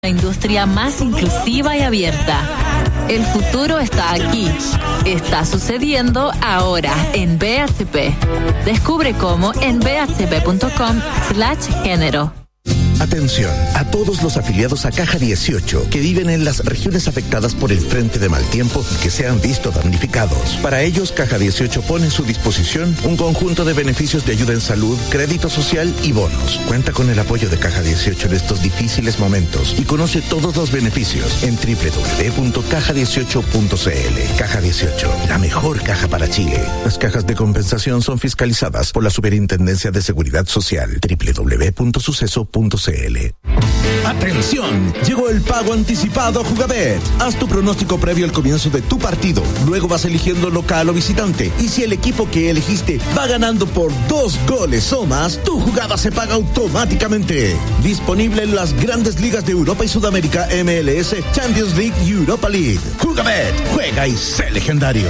La industria más inclusiva y abierta. El futuro está aquí. Está sucediendo ahora en BHP. Descubre cómo en bhp.com/género. Atención a todos los afiliados a Caja 18 que viven en las regiones afectadas por el frente de mal tiempo y que se han visto damnificados. Para ellos, Caja 18 pone en su disposición un conjunto de beneficios de ayuda en salud, crédito social y bonos. Cuenta con el apoyo de Caja 18 en estos difíciles momentos y conoce todos los beneficios en www.caja18.cl. Caja 18, la mejor caja para Chile. Las cajas de compensación son fiscalizadas por la Superintendencia de Seguridad Social. www.suceso.cl. ¡Atención! Llegó el pago anticipado a Jugabet. Haz tu pronóstico previo al comienzo de tu partido. Luego vas eligiendo local o visitante. Y si el equipo que elegiste va ganando por 2 goles o más, tu jugada se paga automáticamente. Disponible en las grandes ligas de Europa y Sudamérica, MLS, Champions League y Europa League. Jugabet, juega y sé legendario.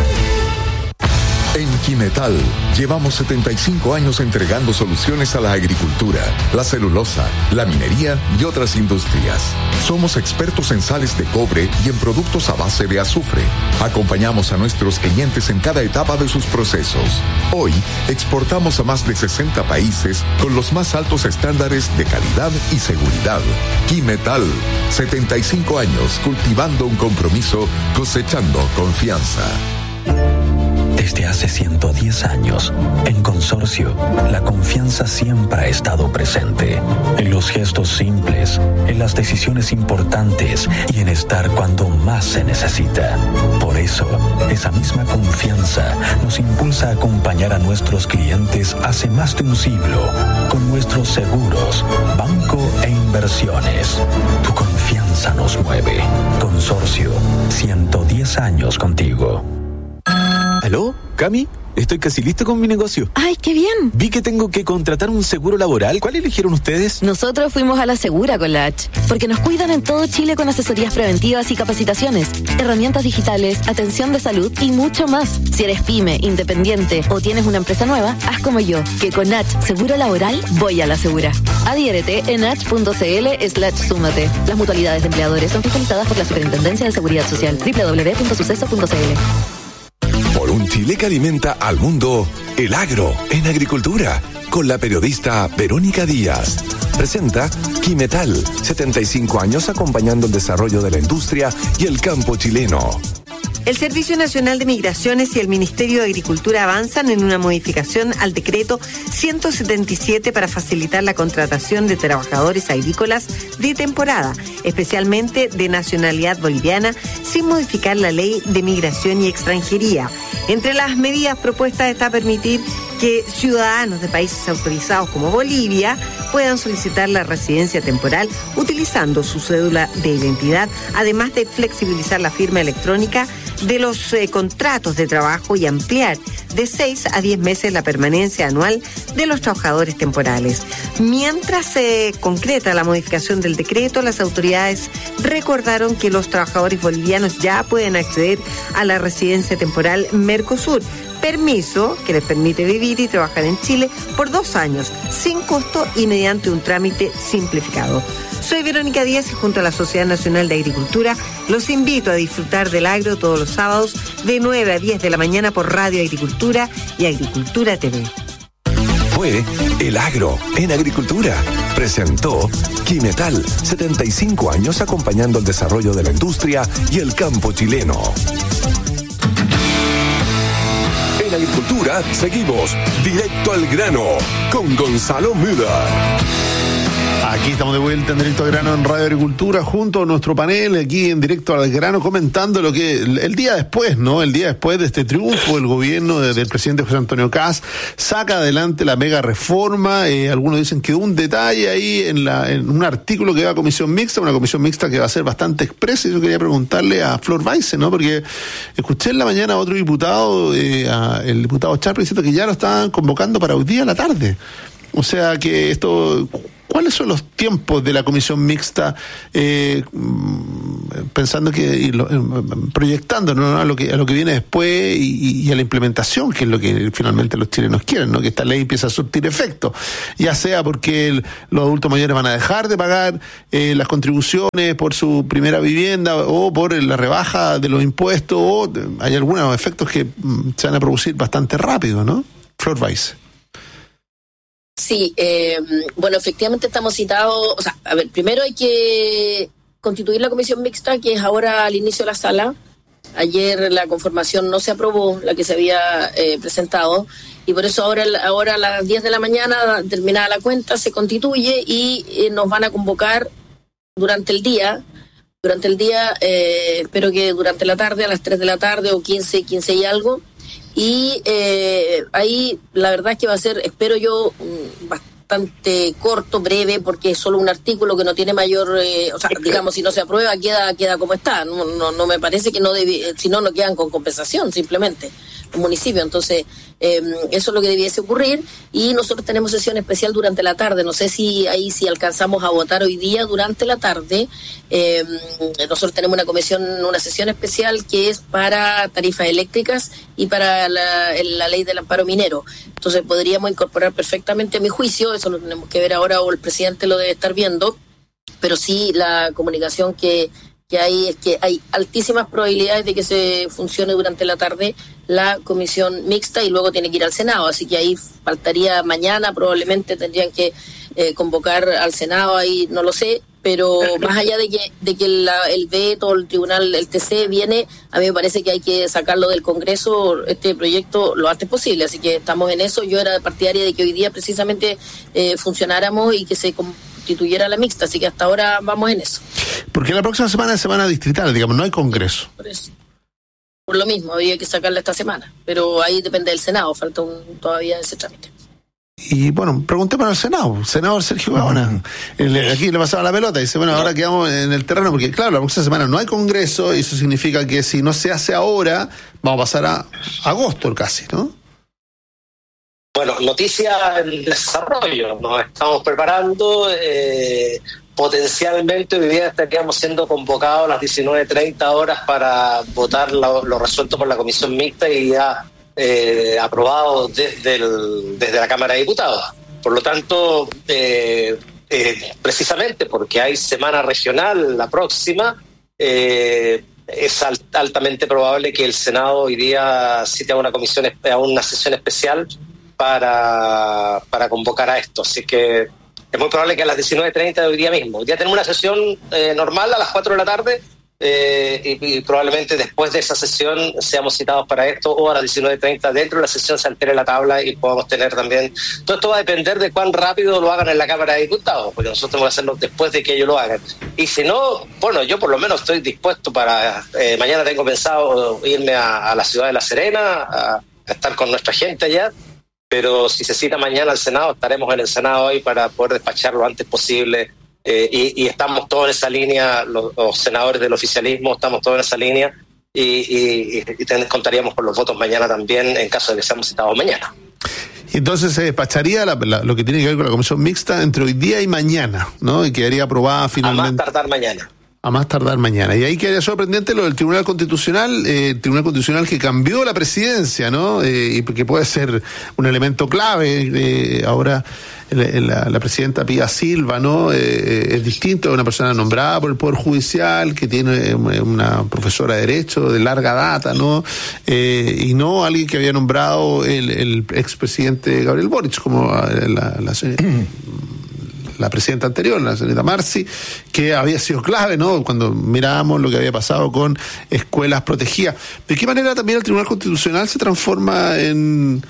En Quimetal llevamos 75 años entregando soluciones a la agricultura, la celulosa, la minería y otras industrias. Somos expertos en sales de cobre y en productos a base de azufre. Acompañamos a nuestros clientes en cada etapa de sus procesos. Hoy exportamos a más de 60 países con los más altos estándares de calidad y seguridad. Quimetal, 75 años cultivando un compromiso, cosechando confianza. Desde hace 110 años, en Consorcio, la confianza siempre ha estado presente. En los gestos simples, en las decisiones importantes y en estar cuando más se necesita. Por eso, esa misma confianza nos impulsa a acompañar a nuestros clientes hace más de un siglo con nuestros seguros, banco e inversiones. Tu confianza nos mueve. Consorcio, 110 años contigo. ¿Aló? ¿Cami? Estoy casi listo con mi negocio. ¡Ay, qué bien! Vi que tengo que contratar un seguro laboral. ¿Cuál eligieron ustedes? Nosotros fuimos a la Segura con la H, porque nos cuidan en todo Chile con asesorías preventivas y capacitaciones, herramientas digitales, atención de salud y mucho más. Si eres pyme, independiente o tienes una empresa nueva, haz como yo, que con H Seguro Laboral voy a la Segura. Adhiérete en h.cl/súmate. Las mutualidades de empleadores son fiscalizadas por la Superintendencia de Seguridad Social. www.suceso.cl. Por un Chile que alimenta al mundo, el agro en agricultura, con la periodista Verónica Díaz. Presenta Quimetal, 75 años acompañando el desarrollo de la industria y el campo chileno. El Servicio Nacional de Migraciones y el Ministerio de Agricultura avanzan en una modificación al decreto 177 para facilitar la contratación de trabajadores agrícolas de temporada, especialmente de nacionalidad boliviana, sin modificar la Ley de Migración y Extranjería. Entre las medidas propuestas está permitir que ciudadanos de países autorizados como Bolivia puedan solicitar la residencia temporal utilizando su cédula de identidad, además de flexibilizar la firma electrónica de los contratos de trabajo y ampliar de 6 a 10 meses la permanencia anual de los trabajadores temporales. Mientras se concreta la modificación del decreto, las autoridades recordaron que los trabajadores bolivianos ya pueden acceder a la residencia temporal Mercosur, permiso que les permite vivir y trabajar en Chile por 2 años, sin costo y mediante un trámite simplificado. Soy Verónica Díaz y junto a la Sociedad Nacional de Agricultura los invito a disfrutar del agro todos los sábados de 9 a 10 de la mañana por Radio Agricultura y Agricultura TV. Fue El Agro en Agricultura. Presentó Quimetal, 75 años acompañando el desarrollo de la industria y el campo chileno. En Agricultura seguimos directo al grano con Gonzalo Müller. Aquí estamos de vuelta en Directo al Grano en Radio Agricultura junto a nuestro panel aquí en Directo al Grano comentando lo que el día después, ¿no? El día después de este triunfo del gobierno del presidente José Antonio Kast, saca adelante la mega reforma. Algunos dicen que un detalle ahí en un artículo que va a comisión mixta, una comisión mixta que va a ser bastante expresa. Y yo quería preguntarle a Flor Weisse, ¿no? Porque escuché en la mañana a otro diputado, el diputado Charper, diciendo que ya lo estaban convocando para hoy día a la tarde. O sea que esto... ¿Cuáles son los tiempos de la comisión mixta, pensando proyectando, ¿no?, a lo que viene después y a la implementación, que es lo que finalmente los chilenos quieren, ¿no?, que esta ley empiece a surtir efecto, ya sea porque los adultos mayores van a dejar de pagar las contribuciones por su primera vivienda o por la rebaja de los impuestos, o hay algunos efectos que se van a producir bastante rápido, ¿no? Flor Weiss. Sí, bueno, efectivamente estamos citados, o sea, a ver, primero hay que constituir la comisión mixta, que es ahora al inicio de la sala. Ayer la conformación no se aprobó, la que se había presentado, y por eso ahora a las 10 de la mañana, terminada la cuenta, se constituye y nos van a convocar durante el día, espero que durante la tarde, a las 3 de la tarde o 15 y algo. Y ahí la verdad es que va a ser, espero yo, bastante corto, breve, porque es solo un artículo que no tiene mayor, digamos, si no se aprueba queda como está. No me parece que si no quedan con compensación simplemente los municipios. Entonces eso es lo que debiese ocurrir, y nosotros tenemos sesión especial durante la tarde. No sé si alcanzamos a votar hoy día durante la tarde. Nosotros tenemos una sesión especial que es para tarifas eléctricas y para la ley del amparo minero. Entonces podríamos incorporar perfectamente, a mi juicio, eso lo tenemos que ver ahora, o el presidente lo debe estar viendo, pero sí la comunicación que hay es que hay altísimas probabilidades de que se funcione durante la tarde la comisión mixta, y luego tiene que ir al Senado, así que ahí faltaría mañana, probablemente tendrían que convocar al Senado, ahí no lo sé, pero más allá de que el veto, el tribunal, el TC viene, a mí me parece que hay que sacarlo del Congreso, este proyecto, lo antes posible, así que estamos en eso. Yo era partidaria de que hoy día precisamente funcionáramos y que se constituyera la mixta, así que hasta ahora vamos en eso. Porque la próxima semana es semana distrital, digamos, no hay Congreso. Por lo mismo, había que sacarla esta semana, pero ahí depende del Senado, falta todavía ese trámite. Y bueno, preguntémosle al senador Sergio Gaona. Aquí le pasaba la pelota y dice, bueno, ahora quedamos en el terreno, porque claro, la próxima semana no hay Congreso, y eso significa que si no se hace ahora, vamos a pasar a agosto casi, ¿no? Bueno, noticia en desarrollo, nos estamos preparando, potencialmente hoy día estaríamos siendo convocados a las 19:30 horas para votar lo resuelto por la comisión mixta y ya aprobado desde la Cámara de Diputados. Por lo tanto, precisamente porque hay semana regional la próxima, es altamente probable que el Senado hoy día cite a una sesión especial para convocar a esto. Así que es muy probable que a las 19:30 de hoy día mismo. Hoy día tenemos una sesión normal a las 4 de la tarde, y probablemente después de esa sesión seamos citados para esto, o a las 19:30 dentro de la sesión se altere la tabla y podamos tener también. Todo esto va a depender de cuán rápido lo hagan en la Cámara de Diputados, porque nosotros tenemos que hacerlo después de que ellos lo hagan. Y si no, bueno, yo por lo menos estoy dispuesto para... mañana tengo pensado irme a la ciudad de La Serena, a estar con nuestra gente allá, pero si se cita mañana al Senado, estaremos en el Senado hoy para poder despachar lo antes posible. Y estamos todos en esa línea, los senadores del oficialismo estamos todos en esa línea, y contaríamos con los votos mañana también en caso de que seamos citados mañana. Y entonces se despacharía lo que tiene que ver con la comisión mixta entre hoy día y mañana, ¿no? Y quedaría aprobada finalmente. A más tardar mañana. A más tardar mañana. Y ahí quedaría sorprendente lo del Tribunal Constitucional, que cambió la presidencia, ¿no? Y que puede ser un elemento clave. Ahora la presidenta Pía Silva, ¿no? Es distinto, es una persona nombrada por el Poder Judicial, que tiene una profesora de Derecho de larga data, ¿no? Y no alguien que había nombrado el expresidente Gabriel Boric, como la presidenta anterior, la señorita Marci, que había sido clave, ¿no? Cuando mirábamos lo que había pasado con escuelas protegidas. ¿De qué manera también el Tribunal Constitucional se transforma en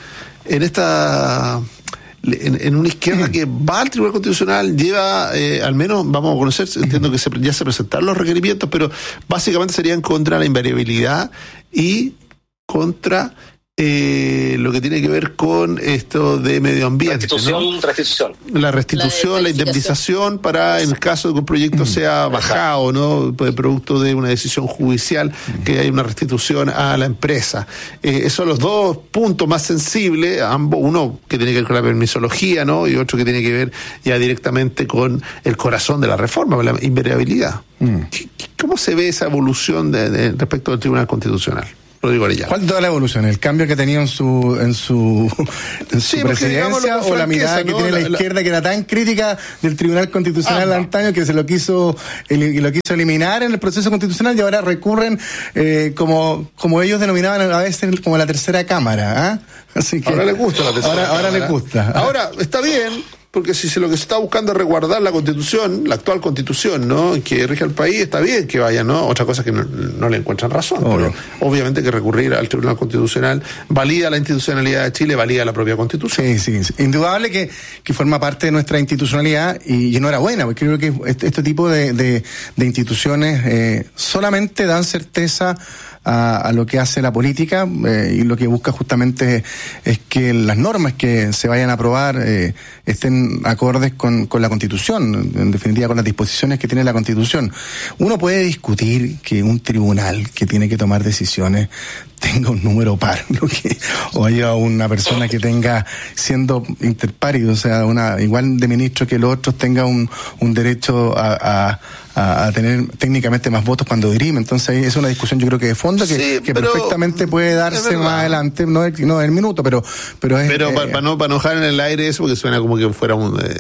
una izquierda que va al Tribunal Constitucional, lleva, al menos vamos a conocer, entiendo que ya se presentaron los requerimientos, pero básicamente serían contra la invariabilidad y contra lo que tiene que ver con esto de medio ambiente. Restitución. La restitución, la indemnización para, en el caso de que un proyecto sea bajado, ¿no? Producto de una decisión judicial, que hay una restitución a la empresa. Esos son los dos puntos más sensibles, ambos, uno que tiene que ver con la permisología, ¿no? Y otro que tiene que ver ya directamente con el corazón de la reforma, con la invariabilidad. ¿Cómo se ve esa evolución respecto al Tribunal Constitucional? Rodrigo Arellano. ¿Cuál toda la evolución? ¿El cambio que ha tenido en su presidencia o la mirada que tiene la izquierda, que era tan crítica del Tribunal Constitucional antaño, que se lo quiso eliminar en el proceso constitucional, y ahora recurren como ellos denominaban a veces como la tercera cámara? Así que ahora les gusta la tercera cámara. Ahora les gusta. Ahora, está bien, porque si lo que se está buscando es resguardar la Constitución, la actual Constitución, ¿no?, que rige al país, está bien que vaya, ¿no? Otra cosa es que no le encuentran razón, pero obviamente que recurrir al Tribunal Constitucional valida la institucionalidad de Chile, valida la propia Constitución. Sí. Indudable que forma parte de nuestra institucionalidad, y enhorabuena, porque creo que este tipo de instituciones solamente dan certeza a lo que hace la política, y lo que busca justamente es que las normas que se vayan a aprobar estén acordes con la Constitución, en definitiva con las disposiciones que tiene la Constitución. Uno puede discutir que un tribunal que tiene que tomar decisiones tenga un número par, o haya una persona que tenga, siendo interpárido, o sea, igual de ministro que los otros, tenga un derecho a tener técnicamente más votos cuando dirime. Entonces es una discusión, yo creo que de fondo, que perfectamente puede darse más adelante, no el minuto, pero para no enojar en el aire eso, porque suena como que fuera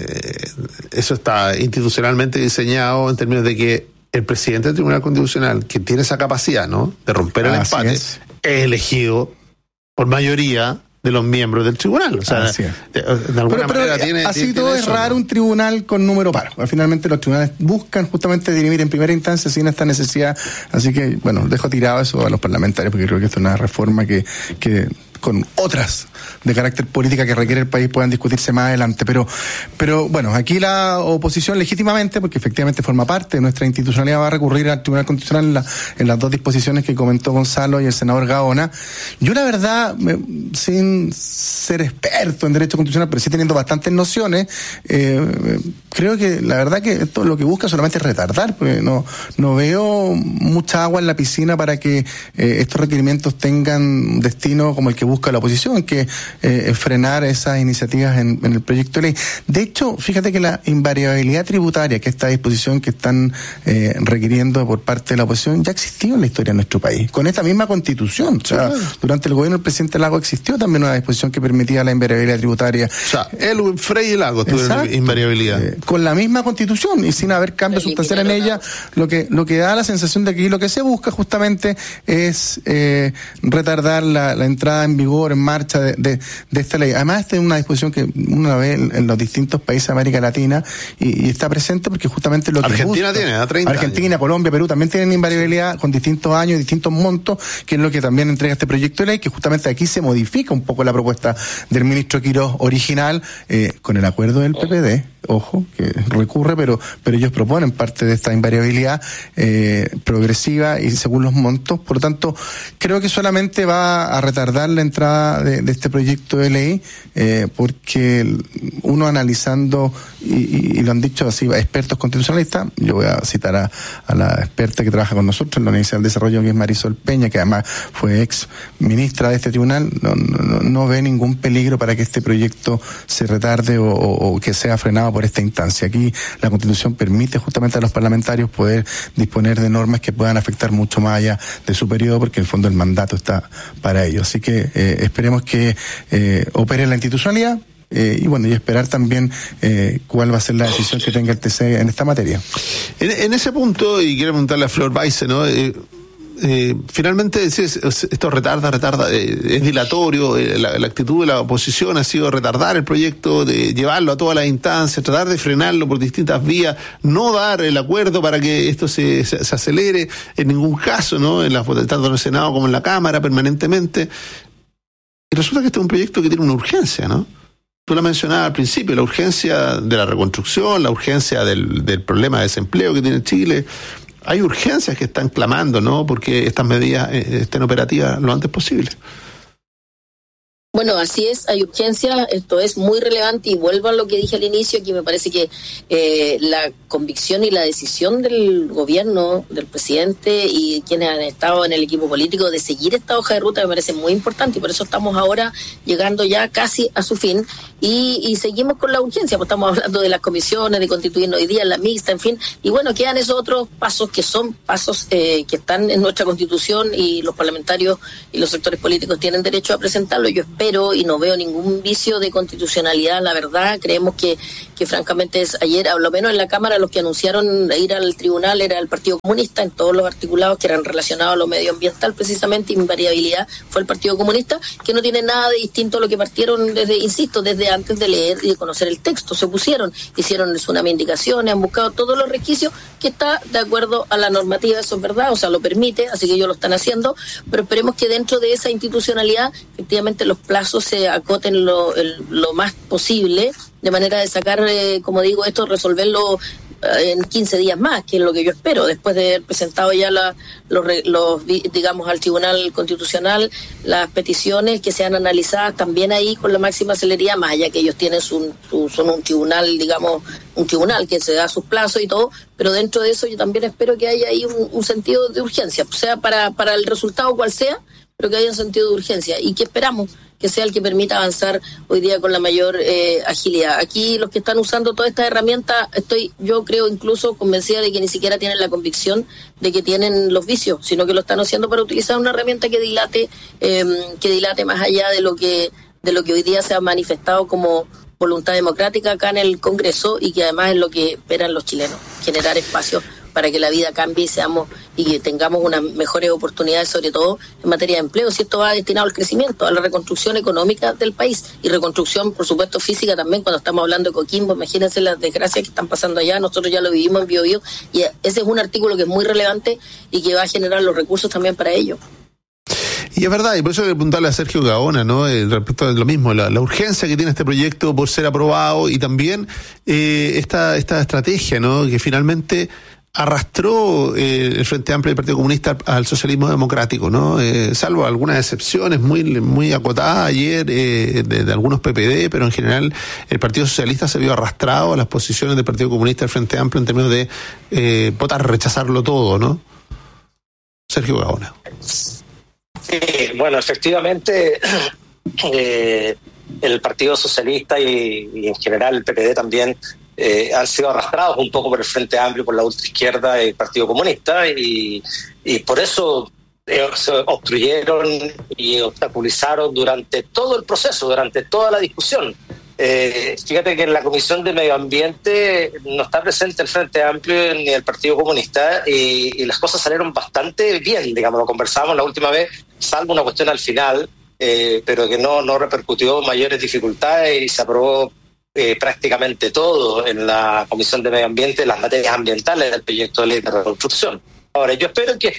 eso está institucionalmente diseñado en términos de que el presidente del Tribunal Constitucional, que tiene esa capacidad, ¿no?, de romper el empate, es elegido por mayoría de los miembros del tribunal. O sea, de alguna manera tiene. Así todo es raro un tribunal con número par. Finalmente los tribunales buscan justamente dirimir en primera instancia sin esta necesidad. Así que, bueno, dejo tirado eso a los parlamentarios, porque creo que esto es una reforma que con otras de carácter política que requiere el país puedan discutirse más adelante. Pero bueno, aquí la oposición legítimamente, porque efectivamente forma parte de nuestra institucionalidad, va a recurrir al Tribunal Constitucional en las dos disposiciones que comentó Gonzalo y el senador Gaona. Yo la verdad, sin ser experto en derecho constitucional, pero sí teniendo bastantes nociones, creo que la verdad que esto lo que busca solamente es retardar, porque no veo mucha agua en la piscina para que estos requerimientos tengan un destino como el que busca la oposición, que frenar esas iniciativas en el proyecto de ley. De hecho, fíjate que la invariabilidad tributaria, que esta disposición que están requiriendo por parte de la oposición, ya existió en la historia de nuestro país, con esta misma Constitución. O sea, durante el gobierno del presidente Lago existió también una disposición que permitía la invariabilidad tributaria. O sea, Frei y Lago tuvieron invariabilidad. Con la misma Constitución y sin haber cambios sustanciales en ella, lo que da la sensación de que lo que se busca justamente es retardar la entrada en vigor, en marcha de esta ley. Además, esta es una disposición que uno la ve en los distintos países de América Latina y está presente porque justamente lo que Argentina tiene a 30 Argentina, años. Colombia, Perú también tienen invariabilidad con distintos años, distintos montos, que es lo que también entrega este proyecto de ley, que justamente aquí se modifica un poco la propuesta del ministro Quirós original, con el acuerdo del PPD, ojo, que recurre, pero ellos proponen parte de esta invariabilidad progresiva y según los montos. Por lo tanto, creo que solamente va a retardar la entrada de este proyecto de ley, porque uno analizando, y lo han dicho así expertos constitucionalistas, yo voy a citar a la experta que trabaja con nosotros en la Universidad del Desarrollo, que es Marisol Peña, que además fue ex ministra de este tribunal, no ve ningún peligro para que este proyecto se retarde o que sea frenado por esta instancia. Aquí la Constitución permite justamente a los parlamentarios poder disponer de normas que puedan afectar mucho más allá de su periodo, porque en el fondo el mandato está para ello. Así que esperemos que opere la institucionalidad y bueno, y esperar también cuál va a ser la decisión que tenga el TC en esta materia. En ese punto, y quiero preguntarle a Flor Weisse, ¿no? Finalmente esto retarda, es dilatorio, la actitud de la oposición ha sido retardar el proyecto, de llevarlo a todas las instancias, tratar de frenarlo por distintas vías, no dar el acuerdo para que esto se acelere en ningún caso, ¿no? Tanto en el Senado como en la Cámara permanentemente. Y resulta que este es un proyecto que tiene una urgencia, ¿no? Tú la mencionabas al principio, la urgencia de la reconstrucción, la urgencia del problema de desempleo que tiene Chile. Hay urgencias que están clamando, ¿no?, porque estas medidas estén operativas lo antes posible. Bueno, así es, hay urgencia, esto es muy relevante y vuelvo a lo que dije al inicio, aquí me parece que la convicción y la decisión del gobierno, del presidente y quienes han estado en el equipo político de seguir esta hoja de ruta me parece muy importante y por eso estamos ahora llegando ya casi a su fin y seguimos con la urgencia, pues estamos hablando de las comisiones, de constituirnos hoy día, la mixta, en fin, y bueno, quedan esos otros pasos que son pasos que están en nuestra Constitución y los parlamentarios y los sectores políticos tienen derecho a presentarlo. Yo espero y no veo ningún vicio de constitucionalidad, la verdad, creemos que francamente es ayer, a lo menos en la Cámara, los que anunciaron ir al tribunal era el Partido Comunista en todos los articulados que eran relacionados a lo medioambiental precisamente, invariabilidad fue el Partido Comunista, que no tiene nada de distinto a lo que partieron desde, insisto, desde antes de leer y de conocer el texto, se pusieron, hicieron tsunami indicaciones, han buscado todos los requisitos que está de acuerdo a la normativa, eso es verdad, o sea, lo permite, así que ellos lo están haciendo, pero esperemos que dentro de esa institucionalidad, efectivamente los plazos se acoten lo más posible, de manera de sacar, como digo, esto, resolverlo en 15 días más, que es lo que yo espero, después de haber presentado ya digamos, al Tribunal Constitucional las peticiones que sean analizadas también ahí con la máxima celeridad, más allá que ellos tienen son un tribunal, digamos, un tribunal que se da sus plazos y todo, pero dentro de eso yo también espero que haya ahí un sentido de urgencia, o sea, para el resultado cual sea, pero que haya un sentido de urgencia y que esperamos que sea el que permita avanzar hoy día con la mayor agilidad. Aquí los que están usando toda esta herramienta, yo creo incluso convencida de que ni siquiera tienen la convicción de que tienen los vicios, sino que lo están haciendo para utilizar una herramienta que dilate más allá de lo que hoy día se ha manifestado como voluntad democrática acá en el Congreso y que además es lo que esperan los chilenos, generar espacios para que la vida cambie y que tengamos unas mejores oportunidades, sobre todo en materia de empleo, si esto va destinado al crecimiento, a la reconstrucción económica del país y reconstrucción, por supuesto, física también, cuando estamos hablando de Coquimbo, imagínense las desgracias que están pasando allá, nosotros ya lo vivimos en Biobío y ese es un artículo que es muy relevante y que va a generar los recursos también para ello. Y es verdad, y por eso hay que preguntarle a Sergio Gaona, ¿no? Respecto a lo mismo, la urgencia que tiene este proyecto por ser aprobado y también esta estrategia, ¿no? Que finalmente arrastró el Frente Amplio y el Partido Comunista al socialismo democrático, ¿no? Salvo algunas excepciones muy acotadas ayer de algunos PPD, pero en general el Partido Socialista se vio arrastrado a las posiciones del Partido Comunista y del Frente Amplio en términos de votar, rechazarlo todo, ¿no? Sergio Gaona. Sí, bueno, efectivamente el Partido Socialista y en general el PPD también han sido arrastrados un poco por el Frente Amplio, por la ultraizquierda y el Partido Comunista y por eso se obstruyeron y obstaculizaron durante todo el proceso, durante toda la discusión. Fíjate que en la Comisión de Medio Ambiente no está presente el Frente Amplio ni el Partido Comunista y las cosas salieron bastante bien, digamos, lo conversamos la última vez, salvo una cuestión al final, pero que no repercutió mayores dificultades y se aprobó prácticamente todo en la Comisión de Medio Ambiente, las materias ambientales del proyecto de ley de reconstrucción. Ahora, yo espero que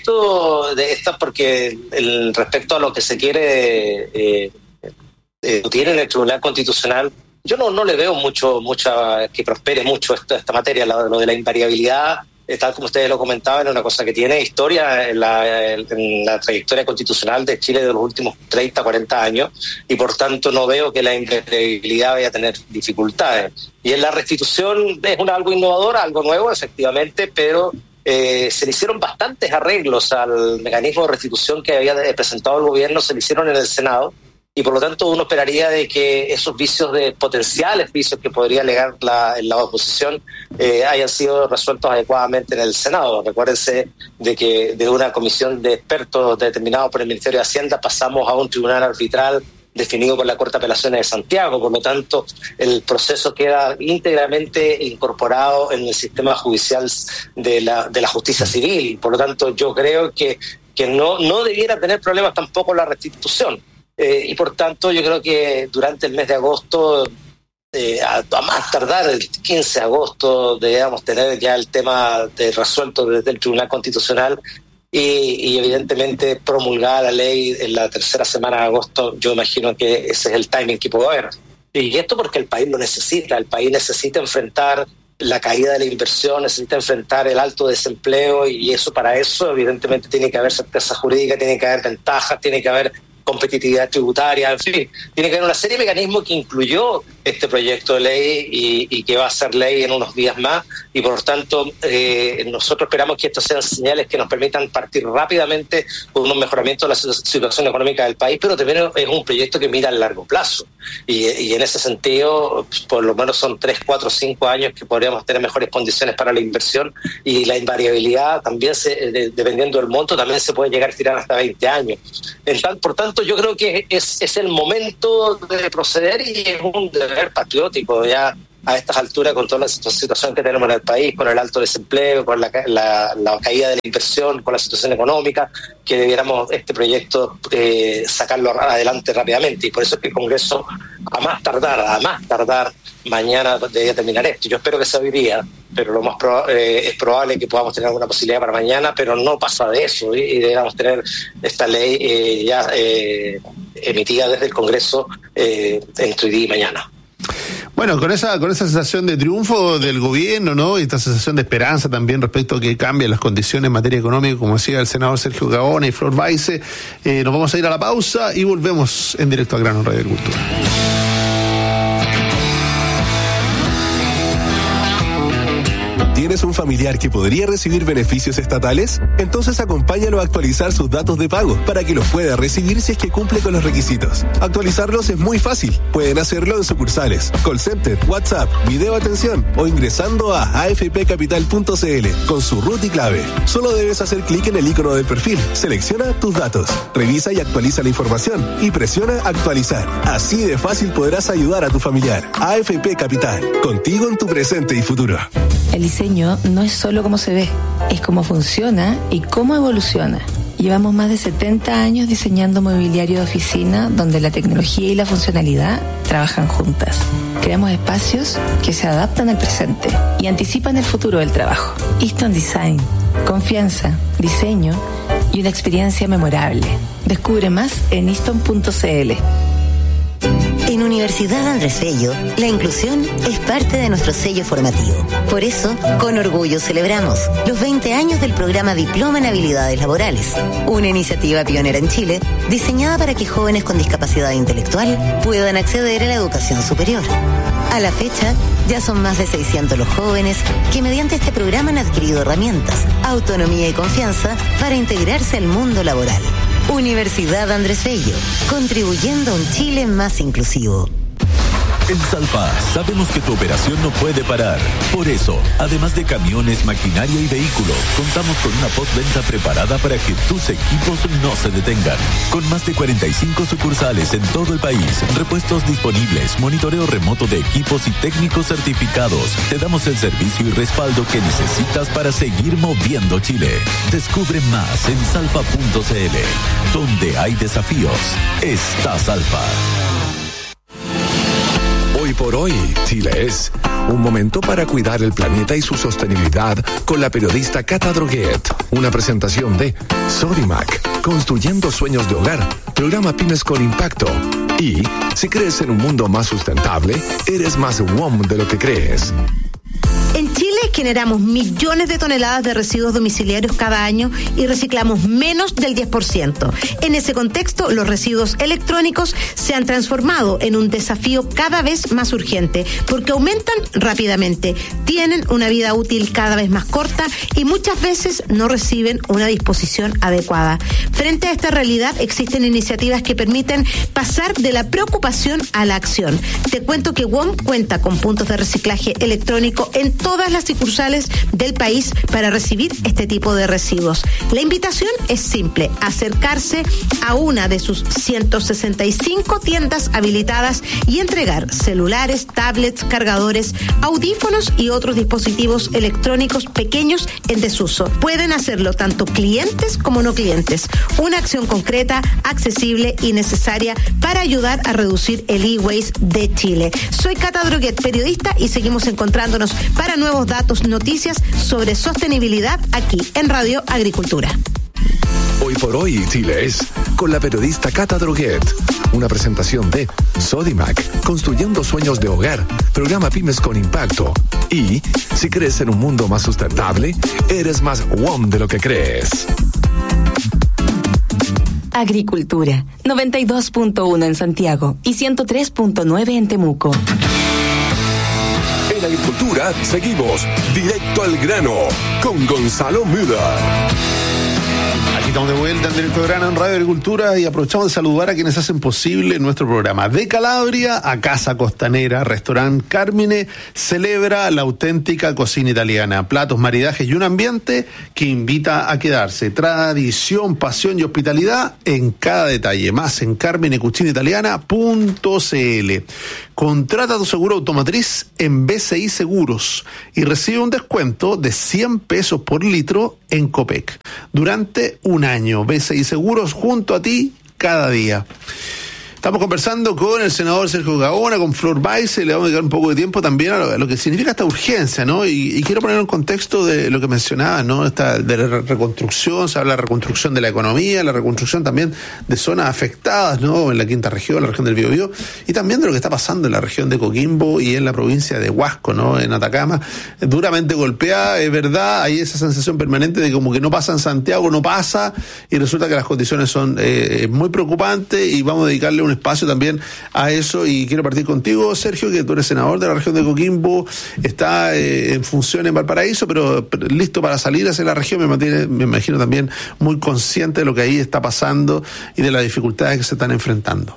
porque respecto a lo que se quiere discutir en el Tribunal Constitucional, yo no le veo que prospere mucho esta materia, lo de la invariabilidad, tal como ustedes lo comentaban, es una cosa que tiene historia en la trayectoria constitucional de Chile de los últimos 30, 40 años, y por tanto no veo que la invariabilidad vaya a tener dificultades. Y en la restitución es algo innovador, algo nuevo, efectivamente, pero se le hicieron bastantes arreglos al mecanismo de restitución que había presentado el gobierno, se le hicieron en el Senado, y por lo tanto uno esperaría de que esos potenciales vicios que podría alegar la oposición hayan sido resueltos adecuadamente en el Senado. Recuérdense de que de una comisión de expertos determinados por el Ministerio de Hacienda pasamos a un tribunal arbitral definido por la Corte de Apelaciones de Santiago, por lo tanto el proceso queda íntegramente incorporado en el sistema judicial de la justicia civil, por lo tanto yo creo que no debiera tener problemas tampoco la restitución. Y por tanto yo creo que durante el mes de agosto, a más tardar el 15 de agosto, debemos tener ya el tema resuelto desde el Tribunal Constitucional y evidentemente promulgada la ley en la tercera semana de agosto. Yo imagino que ese es el timing que puedo haber. Y esto porque el país lo necesita, el país necesita enfrentar la caída de la inversión, necesita enfrentar el alto desempleo y para eso evidentemente tiene que haber certeza jurídica, tiene que haber ventajas, tiene que haber competitividad tributaria, en fin, tiene que haber una serie de mecanismos que incluyó este proyecto de ley y que va a ser ley en unos días más, y por lo tanto nosotros esperamos que estos sean señales que nos permitan partir rápidamente con un mejoramiento de la situación económica del país, pero también es un proyecto que mira a largo plazo, y en ese sentido por lo menos son 3, 4, 5 años que podríamos tener mejores condiciones para la inversión, y la invariabilidad también dependiendo del monto también se puede llegar a tirar hasta 20 años. Por tanto yo creo que es el momento de proceder, y es un deber patriótico ya a estas alturas, con toda la situación que tenemos en el país, con el alto desempleo, con la caída de la inversión, con la situación económica, que debiéramos este proyecto sacarlo adelante rápidamente, y por eso es que el Congreso a más tardar mañana debería terminar esto. Yo espero que sea hoy día, pero lo más es probable que podamos tener alguna posibilidad para mañana, pero no pasa de eso, y deberíamos tener esta ley ya emitida desde el Congreso entre hoy día y mañana. Bueno, con esa sensación de triunfo del gobierno, ¿no? Y esta sensación de esperanza también respecto a que cambien las condiciones en materia económica, como decía el senador Sergio Gaona y Flor Baise, nos vamos a ir a la pausa y volvemos en directo a Grano en Radio Agricultura. ¿Tienes un familiar que podría recibir beneficios estatales? Entonces acompáñalo a actualizar sus datos de pago para que los pueda recibir si es que cumple con los requisitos. Actualizarlos es muy fácil. Pueden hacerlo en sucursales, call center, WhatsApp, video atención o ingresando a afpcapital.cl con su root y clave. Solo debes hacer clic en el icono del perfil, selecciona tus datos, revisa y actualiza la información y presiona actualizar. Así de fácil podrás ayudar a tu familiar. AFP Capital, contigo en tu presente y futuro. El diseño no es solo cómo se ve, es cómo funciona y cómo evoluciona. Llevamos más de 70 años diseñando mobiliario de oficina donde la tecnología y la funcionalidad trabajan juntas. Creamos espacios que se adaptan al presente y anticipan el futuro del trabajo. Easton Design, confianza, diseño y una experiencia memorable. Descubre más en easton.cl. En Universidad Andrés Bello, la inclusión es parte de nuestro sello formativo. Por eso, con orgullo celebramos los 20 años del programa Diploma en Habilidades Laborales, una iniciativa pionera en Chile, diseñada para que jóvenes con discapacidad intelectual puedan acceder a la educación superior. A la fecha, ya son más de 600 los jóvenes que mediante este programa han adquirido herramientas, autonomía y confianza para integrarse al mundo laboral. Universidad Andrés Bello, contribuyendo a un Chile más inclusivo. En Salfa sabemos que tu operación no puede parar. Por eso, además de camiones, maquinaria y vehículos, contamos con una postventa preparada para que tus equipos no se detengan. Con más de 45 sucursales en todo el país, repuestos disponibles, monitoreo remoto de equipos y técnicos certificados, te damos el servicio y respaldo que necesitas para seguir moviendo Chile. Descubre más en salfa.cl. Donde hay desafíos, está Salfa. Hoy por hoy, Chile es un momento para cuidar el planeta y su sostenibilidad con la periodista Cata Droguet. Una presentación de Sodimac, construyendo sueños de hogar, programa Pymes con Impacto. Y si crees en un mundo más sustentable, eres más WOM de lo que crees. En Chile generamos millones de toneladas de residuos domiciliarios cada año y reciclamos menos del 10%. En ese contexto, los residuos electrónicos se han transformado en un desafío cada vez más urgente porque aumentan rápidamente, tienen una vida útil cada vez más corta y muchas veces no reciben una disposición adecuada. Frente a esta realidad, existen iniciativas que permiten pasar de la preocupación a la acción. Te cuento que WOM cuenta con puntos de reciclaje electrónico en todas las sucursales del país para recibir este tipo de residuos. La invitación es simple: acercarse a una de sus 165 tiendas habilitadas y entregar celulares, tablets, cargadores, audífonos y otros dispositivos electrónicos pequeños en desuso. Pueden hacerlo tanto clientes como no clientes. Una acción concreta, accesible y necesaria para ayudar a reducir el e-waste de Chile. Soy Cata Droguet, periodista, y seguimos encontrándonos para nuevos datos, noticias sobre sostenibilidad aquí en Radio Agricultura. Hoy por hoy, Chile es con la periodista Cata Droguet. Una presentación de Sodimac, construyendo sueños de hogar, programa Pymes con Impacto. Y si crees en un mundo más sustentable, eres más WOM de lo que crees. Agricultura, 92.1 en Santiago y 103.9 en Temuco. En Agricultura seguimos directo al grano con Gonzalo Müller. Aquí estamos de vuelta en Directo Grano en Radio Agricultura y aprovechamos de saludar a quienes hacen posible nuestro programa. De Calabria a Casa Costanera, Restaurant Carmine celebra la auténtica cocina italiana. Platos, maridajes y un ambiente que invita a quedarse. Tradición, pasión y hospitalidad en cada detalle. Más en carminecucinaitaliana.cl. Contrata tu seguro automotriz en BCI Seguros y recibe un descuento de 100 pesos por litro en Copec. Durante un año, BCI Seguros junto a ti cada día. Estamos conversando con el senador Sergio Gaona, con Flor Baise, le vamos a dedicar un poco de tiempo también a lo que significa esta urgencia, ¿no? Y quiero poner en contexto de lo que mencionaba, ¿no? De la reconstrucción, se habla de la reconstrucción de la economía, la reconstrucción también de zonas afectadas, ¿no? En la quinta región, la región del Biobío, y también de lo que está pasando en la región de Coquimbo y en la provincia de Huasco, ¿no? En Atacama, duramente golpeada, es verdad, hay esa sensación permanente de como que no pasa en Santiago, no pasa, y resulta que las condiciones son muy preocupantes, y vamos a dedicarle un espacio también a eso. Y quiero partir contigo, Sergio, que tú eres senador de la región de Coquimbo, está en función en Valparaíso, pero listo para salir hacia la región. Me imagino también muy consciente de lo que ahí está pasando y de las dificultades que se están enfrentando.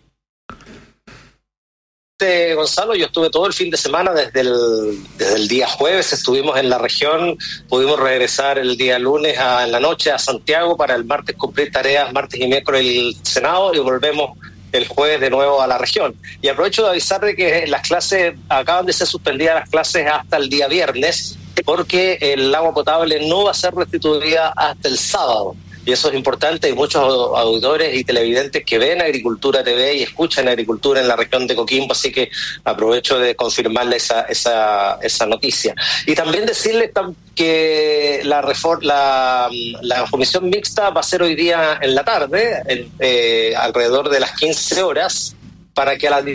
Gonzalo, yo estuve todo el fin de semana, desde el día jueves estuvimos en la región, pudimos regresar el día lunes en la noche a Santiago para el martes cumplir tareas, martes y miércoles el Senado, y volvemos el jueves de nuevo a la región. Y aprovecho de avisar de que las clases, acaban de ser suspendidas las clases hasta el día viernes, porque el agua potable no va a ser restituida hasta el sábado. Y eso es importante. Hay muchos auditores y televidentes que ven Agricultura TV y escuchan Agricultura en la región de Coquimbo, así que aprovecho de confirmarle esa noticia. Y también decirles que la comisión mixta va a ser hoy día en la tarde, alrededor de las 15 horas, para que a las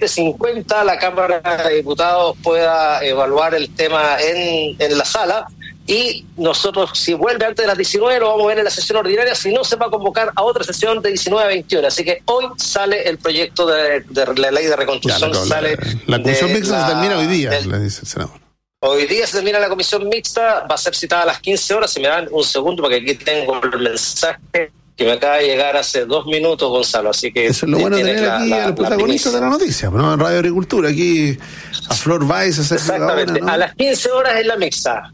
17:50 la Cámara de Diputados pueda evaluar el tema en la sala. Y nosotros, si vuelve antes de las 19, lo vamos a ver en la sesión ordinaria. Si no, se va a convocar a otra sesión de 19 a 21. Así que hoy sale el proyecto de la ley de reconstrucción. La comisión mixta se termina hoy día, le dice el senador. Hoy día se termina la comisión mixta, va a ser citada a las 15 horas. Si me dan un segundo, porque aquí tengo el mensaje que me acaba de llegar hace 2 minutos, Gonzalo. Así que eso es lo bueno de tener aquí a los protagonistas de la noticia, ¿no? En Radio Agricultura, aquí a Flor Baise. Exactamente, ¿no? A las 15 horas es la mixta.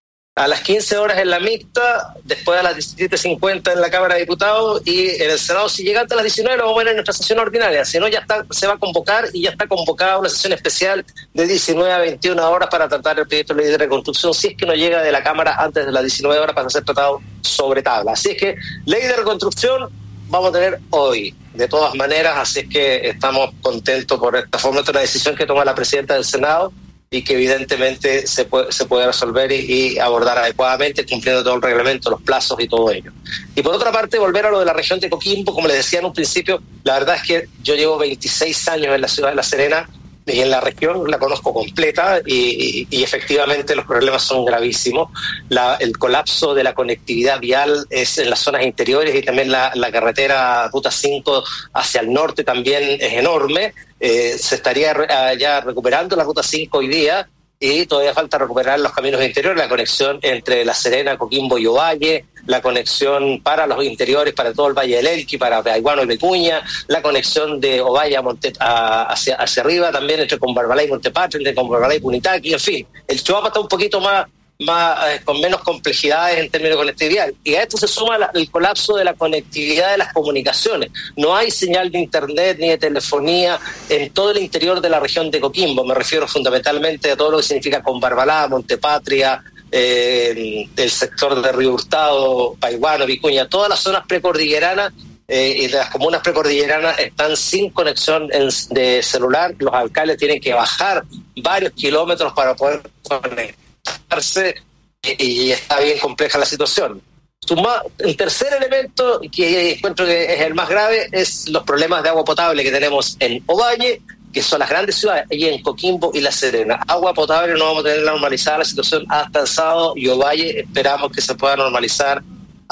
A las 15 horas en la mixta, después a las 17:50 en la Cámara de Diputados, y en el Senado, si llega antes a las 19, lo vamos a ver en nuestra sesión ordinaria. Si no, se va a convocar, y ya está convocada una sesión especial de 19 a 21 horas para tratar el proyecto de ley de reconstrucción, si es que no llega de la Cámara antes de las 19 horas para ser tratado sobre tabla. Así es que ley de reconstrucción vamos a tener hoy, de todas maneras, así es que estamos contentos por esta forma, esta decisión que toma la presidenta del Senado, y que evidentemente se puede resolver y abordar adecuadamente, cumpliendo todo el reglamento, los plazos y todo ello. Y por otra parte, volver a lo de la región de Coquimbo, como les decía en un principio, la verdad es que yo llevo 26 años en la ciudad de La Serena, y en la región la conozco completa, y efectivamente los problemas son gravísimos. El colapso de la conectividad vial es en las zonas interiores, y también la carretera Ruta 5 hacia el norte también es enorme. Se estaría ya recuperando la Ruta 5 hoy día, y todavía falta recuperar los caminos interiores, la conexión entre La Serena, Coquimbo y Ovalle, la conexión para los interiores, para todo el Valle del Elqui, para Paihuano y Vicuña, la conexión de Ovalle hacia arriba, también entre Combarbalá y Montepatria, entre Combarbalá y Punitaqui, en fin. El Choapa está un poquito más con menos complejidades en términos de conectividad, y a esto se suma el colapso de la conectividad de las comunicaciones. No hay señal de internet ni de telefonía en todo el interior de la región de Coquimbo. Me refiero fundamentalmente a todo lo que significa Combarbalá, Montepatria, el sector de Río Hurtado, Paihuano, Vicuña, todas las zonas precordilleranas y las comunas precordilleranas están sin conexión de celular. Los alcaldes tienen que bajar varios kilómetros para poder conectarse, y está bien compleja la situación. El tercer elemento, que encuentro que es el más grave, es los problemas de agua potable que tenemos en Ovalle, que son las grandes ciudades, y en Coquimbo y La Serena. Agua potable no vamos a tener normalizada la situación hasta el sábado, y Ovalle esperamos que se pueda normalizar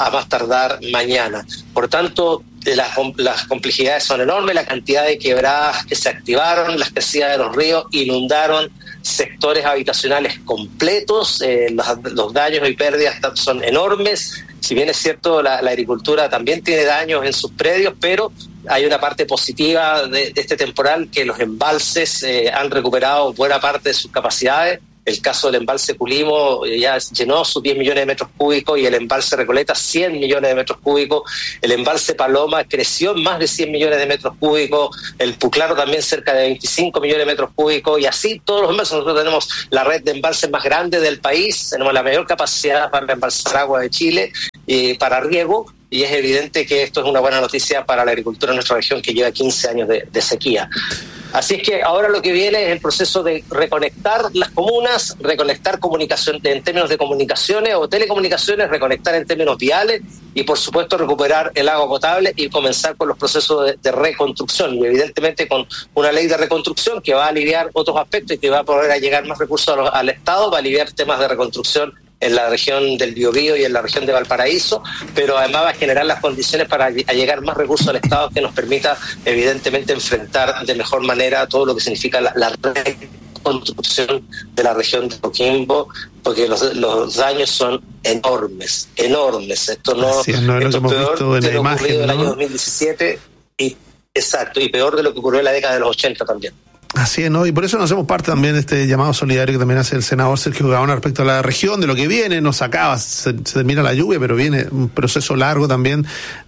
a más tardar mañana. Por tanto, las complejidades son enormes, la cantidad de quebradas que se activaron, las crecidas de los ríos inundaron sectores habitacionales completos, los daños y pérdidas son enormes. Si bien es cierto, la agricultura también tiene daños en sus predios, pero hay una parte positiva de este temporal, que los embalses han recuperado buena parte de sus capacidades. El caso del embalse Pulimo ya llenó sus 10 millones de metros cúbicos y el embalse Recoleta 100 millones de metros cúbicos. El embalse Paloma creció en más de 100 millones de metros cúbicos. El Puclaro también cerca de 25 millones de metros cúbicos. Y así todos los embalses. Nosotros tenemos la red de embalses más grande del país. Tenemos la mayor capacidad para embalsar agua de Chile para riego. Y es evidente que esto es una buena noticia para la agricultura en nuestra región, que lleva 15 años de sequía. Así es que ahora lo que viene es el proceso de reconectar las comunas, reconectar comunicación en términos de comunicaciones o telecomunicaciones, reconectar en términos viales y, por supuesto, recuperar el agua potable y comenzar con los procesos de reconstrucción. Y, evidentemente, con una ley de reconstrucción que va a aliviar otros aspectos y que va a poder llegar más recursos al Estado, va a aliviar temas de reconstrucción en la región del Biobío y en la región de Valparaíso, pero además va a generar las condiciones para llegar más recursos al Estado que nos permita, evidentemente, enfrentar de mejor manera todo lo que significa la reconstrucción de la región de Coquimbo, porque los daños son enormes. Esto no es lo que hemos visto en la imagen, ¿no? El año 2017 y peor de lo que ocurrió en la década de los 80 también. Así es, ¿no? Y por eso nos hacemos parte también de este llamado solidario que también hace el senador Sergio Gaona respecto a la región, de lo que viene. Nos acaba, se termina la lluvia, pero viene un proceso largo también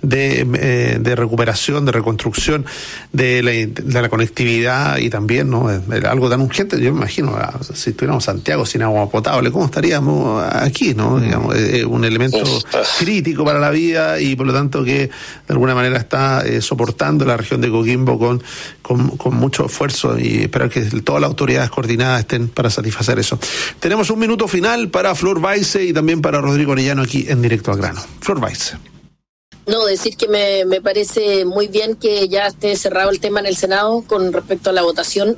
de recuperación, de reconstrucción de la conectividad y también, ¿no? Algo tan urgente. Yo me imagino, si estuviéramos en Santiago sin agua potable, ¿cómo estaríamos aquí, no? Digamos, un elemento crítico para la vida y por lo tanto que de alguna manera está soportando la región de Coquimbo con mucho esfuerzo y esperar que todas las autoridades coordinadas estén para satisfacer eso. Tenemos un minuto final para Flor Baise y también para Rodrigo Arellano aquí en Directo al Grano. Flor Baise. No, decir que me parece muy bien que ya esté cerrado el tema en el Senado con respecto a la votación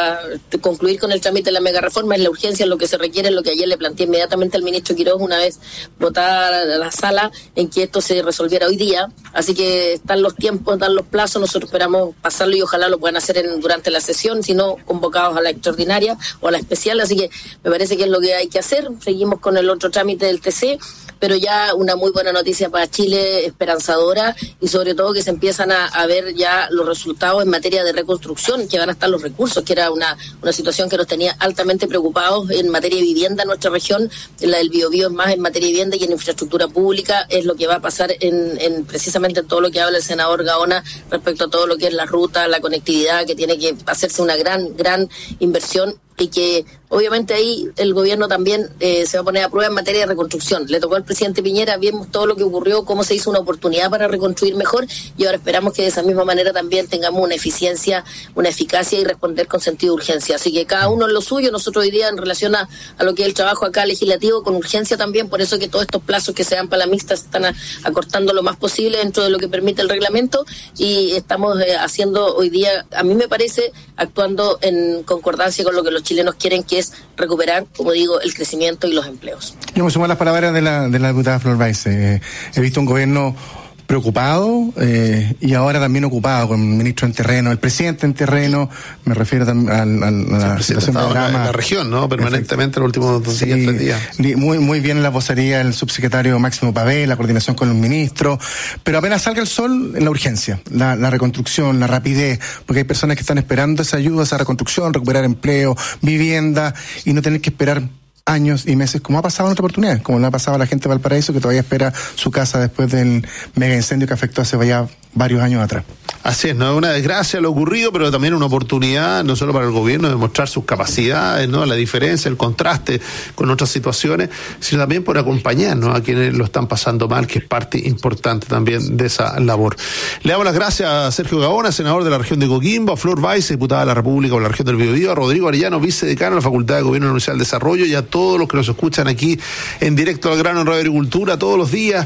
de concluir con el trámite de la mega reforma. Es la urgencia, lo que se requiere, lo que ayer le planteé inmediatamente al ministro Quiroz una vez votada la sala, en que esto se resolviera hoy día. Así que están los tiempos, están los plazos, nosotros esperamos pasarlo y ojalá lo puedan hacer durante la sesión, si no convocados a la extraordinaria o a la especial. Así que me parece que es lo que hay que hacer. Seguimos con el otro trámite del TC, pero ya una muy buena noticia para Chile, esperanzadora, y sobre todo que se empiezan a ver ya los resultados en materia de reconstrucción, que van a estar los recursos, que era una situación que nos tenía altamente preocupados en materia de vivienda en nuestra región. La del Biobío es más en materia de vivienda y en infraestructura pública, es lo que va a pasar en precisamente todo lo que habla el senador Gaona respecto a todo lo que es la ruta, la conectividad, que tiene que hacerse una gran inversión y que obviamente ahí el gobierno también se va a poner a prueba en materia de reconstrucción. Le tocó al presidente Piñera, vimos todo lo que ocurrió, cómo se hizo una oportunidad para reconstruir mejor, y ahora esperamos que de esa misma manera también tengamos una eficiencia, una eficacia y responder con sentido de urgencia. Así que cada uno en lo suyo. Nosotros hoy día, en relación a lo que es el trabajo acá legislativo, con urgencia también, por eso que todos estos plazos que se dan para la mixta se están acortando lo más posible dentro de lo que permite el reglamento, y estamos haciendo hoy día, a mí me parece, actuando en concordancia con lo que los chilenos quieren, que es recuperar, como digo, el crecimiento y los empleos. Yo me sumo a las palabras de la diputada Flor Baise. He visto un gobierno preocupado y ahora también ocupado, con el ministro en terreno, el presidente en terreno, me refiero también a la situación de la región, ¿no? Permanentemente en los últimos 2 días. Muy bien en la vocería el subsecretario Máximo Pavé, la coordinación con los ministros, pero apenas salga el sol, en la urgencia, la reconstrucción, la rapidez, porque hay personas que están esperando esa ayuda, esa reconstrucción, recuperar empleo, vivienda, y no tener que esperar años y meses, como ha pasado en otras oportunidades, como le ha pasado a la gente de Valparaíso, que todavía espera su casa después del mega incendio que afectó hace ya varios años atrás. Así es, no es una desgracia lo ocurrido, pero también una oportunidad, no solo para el gobierno, de mostrar sus capacidades, ¿no? La diferencia, el contraste con otras situaciones, sino también por acompañar, ¿no? A quienes lo están pasando mal, que es parte importante también de esa labor. Le damos las gracias a Sergio Gaona, senador de la región de Coquimbo, a Flor Baise, diputada de la República por la región del Biobío, a Rodrigo Arellano, vicedecano de la Facultad de Gobierno de la Universidad del Desarrollo, y a todos los que nos escuchan aquí en Directo al Grano en Radio Agricultura todos los días,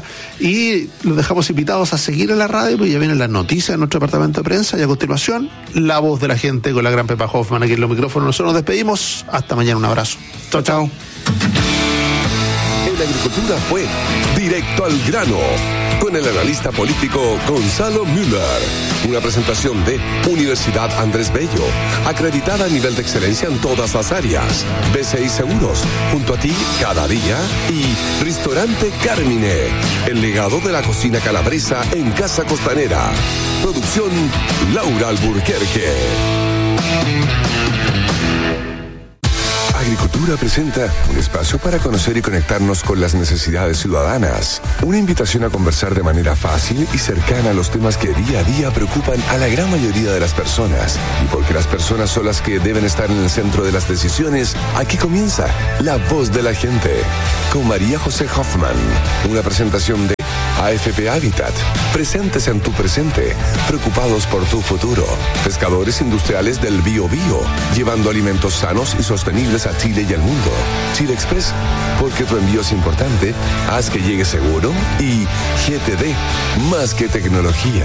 y los dejamos invitados a seguir en la radio, pues ya vienen las noticias de nuestro departamento de prensa, y a continuación la voz de la gente con la gran Pepa Hoffman aquí en los micrófonos. Nosotros nos despedimos, hasta mañana, un abrazo. Chao. Agricultura fue Directo al Grano, con el analista político Gonzalo Müller. Una presentación de Universidad Andrés Bello, acreditada a nivel de excelencia en todas las áreas. BCI Seguros, junto a ti cada día. Y Restaurante Carmine, el legado de la cocina calabresa en Casa Costanera. Producción Laura Alburquerque. Agricultura presenta un espacio para conocer y conectarnos con las necesidades ciudadanas. Una invitación a conversar de manera fácil y cercana a los temas que día a día preocupan a la gran mayoría de las personas. Y porque las personas son las que deben estar en el centro de las decisiones, aquí comienza La Voz de la Gente, con María José Hoffman. Una presentación de AFP Habitat, presentes en tu presente, preocupados por tu futuro. Pescadores industriales del Bío Bío, llevando alimentos sanos y sostenibles a Chile y al mundo. Chile Express, porque tu envío es importante, haz que llegue seguro. Y GTD, más que tecnología.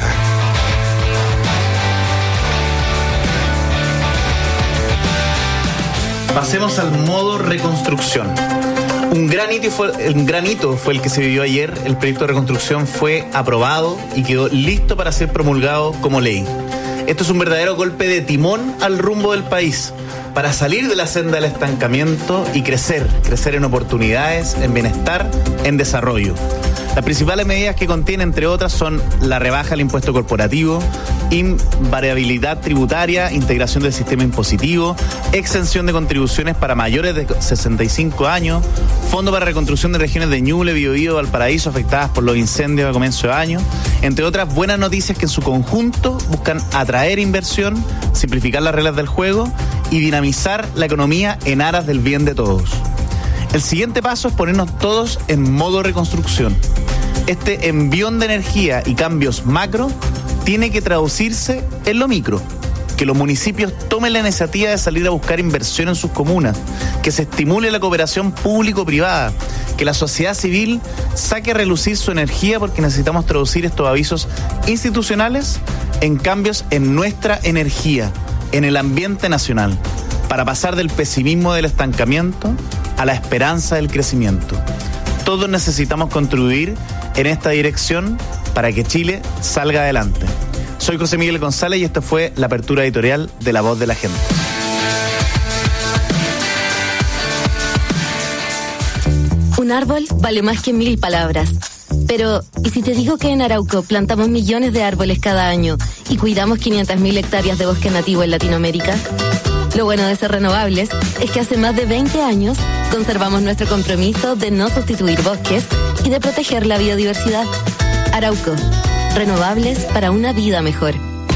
Pasemos al modo reconstrucción. Un gran hito fue el que se vivió ayer. El proyecto de reconstrucción fue aprobado y quedó listo para ser promulgado como ley. Esto es un verdadero golpe de timón al rumbo del país, para salir de la senda del estancamiento y crecer en oportunidades, en bienestar, en desarrollo. Las principales medidas que contiene, entre otras, son la rebaja del impuesto corporativo, invariabilidad tributaria, integración del sistema impositivo, exención de contribuciones para mayores de 65 años, fondo para reconstrucción de regiones de Ñuble, Biobío, Valparaíso afectadas por los incendios a comienzo de año, entre otras buenas noticias que en su conjunto buscan atraer inversión, simplificar las reglas del juego y dinamizar la economía en aras del bien de todos. El siguiente paso es ponernos todos en modo reconstrucción. Este envión de energía y cambios macro tiene que traducirse en lo micro. Que los municipios tomen la iniciativa de salir a buscar inversión en sus comunas, que se estimule la cooperación público-privada, que la sociedad civil saque a relucir su energía, porque necesitamos traducir estos avisos institucionales en cambios en nuestra energía, en el ambiente nacional, para pasar del pesimismo del estancamiento a la esperanza del crecimiento. Todos necesitamos contribuir en esta dirección para que Chile salga adelante. Soy José Miguel González y esta fue la apertura editorial de La Voz de la Gente. Un árbol vale más que 1000 palabras. Pero, ¿y si te digo que en Arauco plantamos millones de árboles cada año y cuidamos 500.000 hectáreas de bosque nativo en Latinoamérica? Lo bueno de ser renovables es que hace más de 20 años conservamos nuestro compromiso de no sustituir bosques y de proteger la biodiversidad. Arauco, renovables para una vida mejor.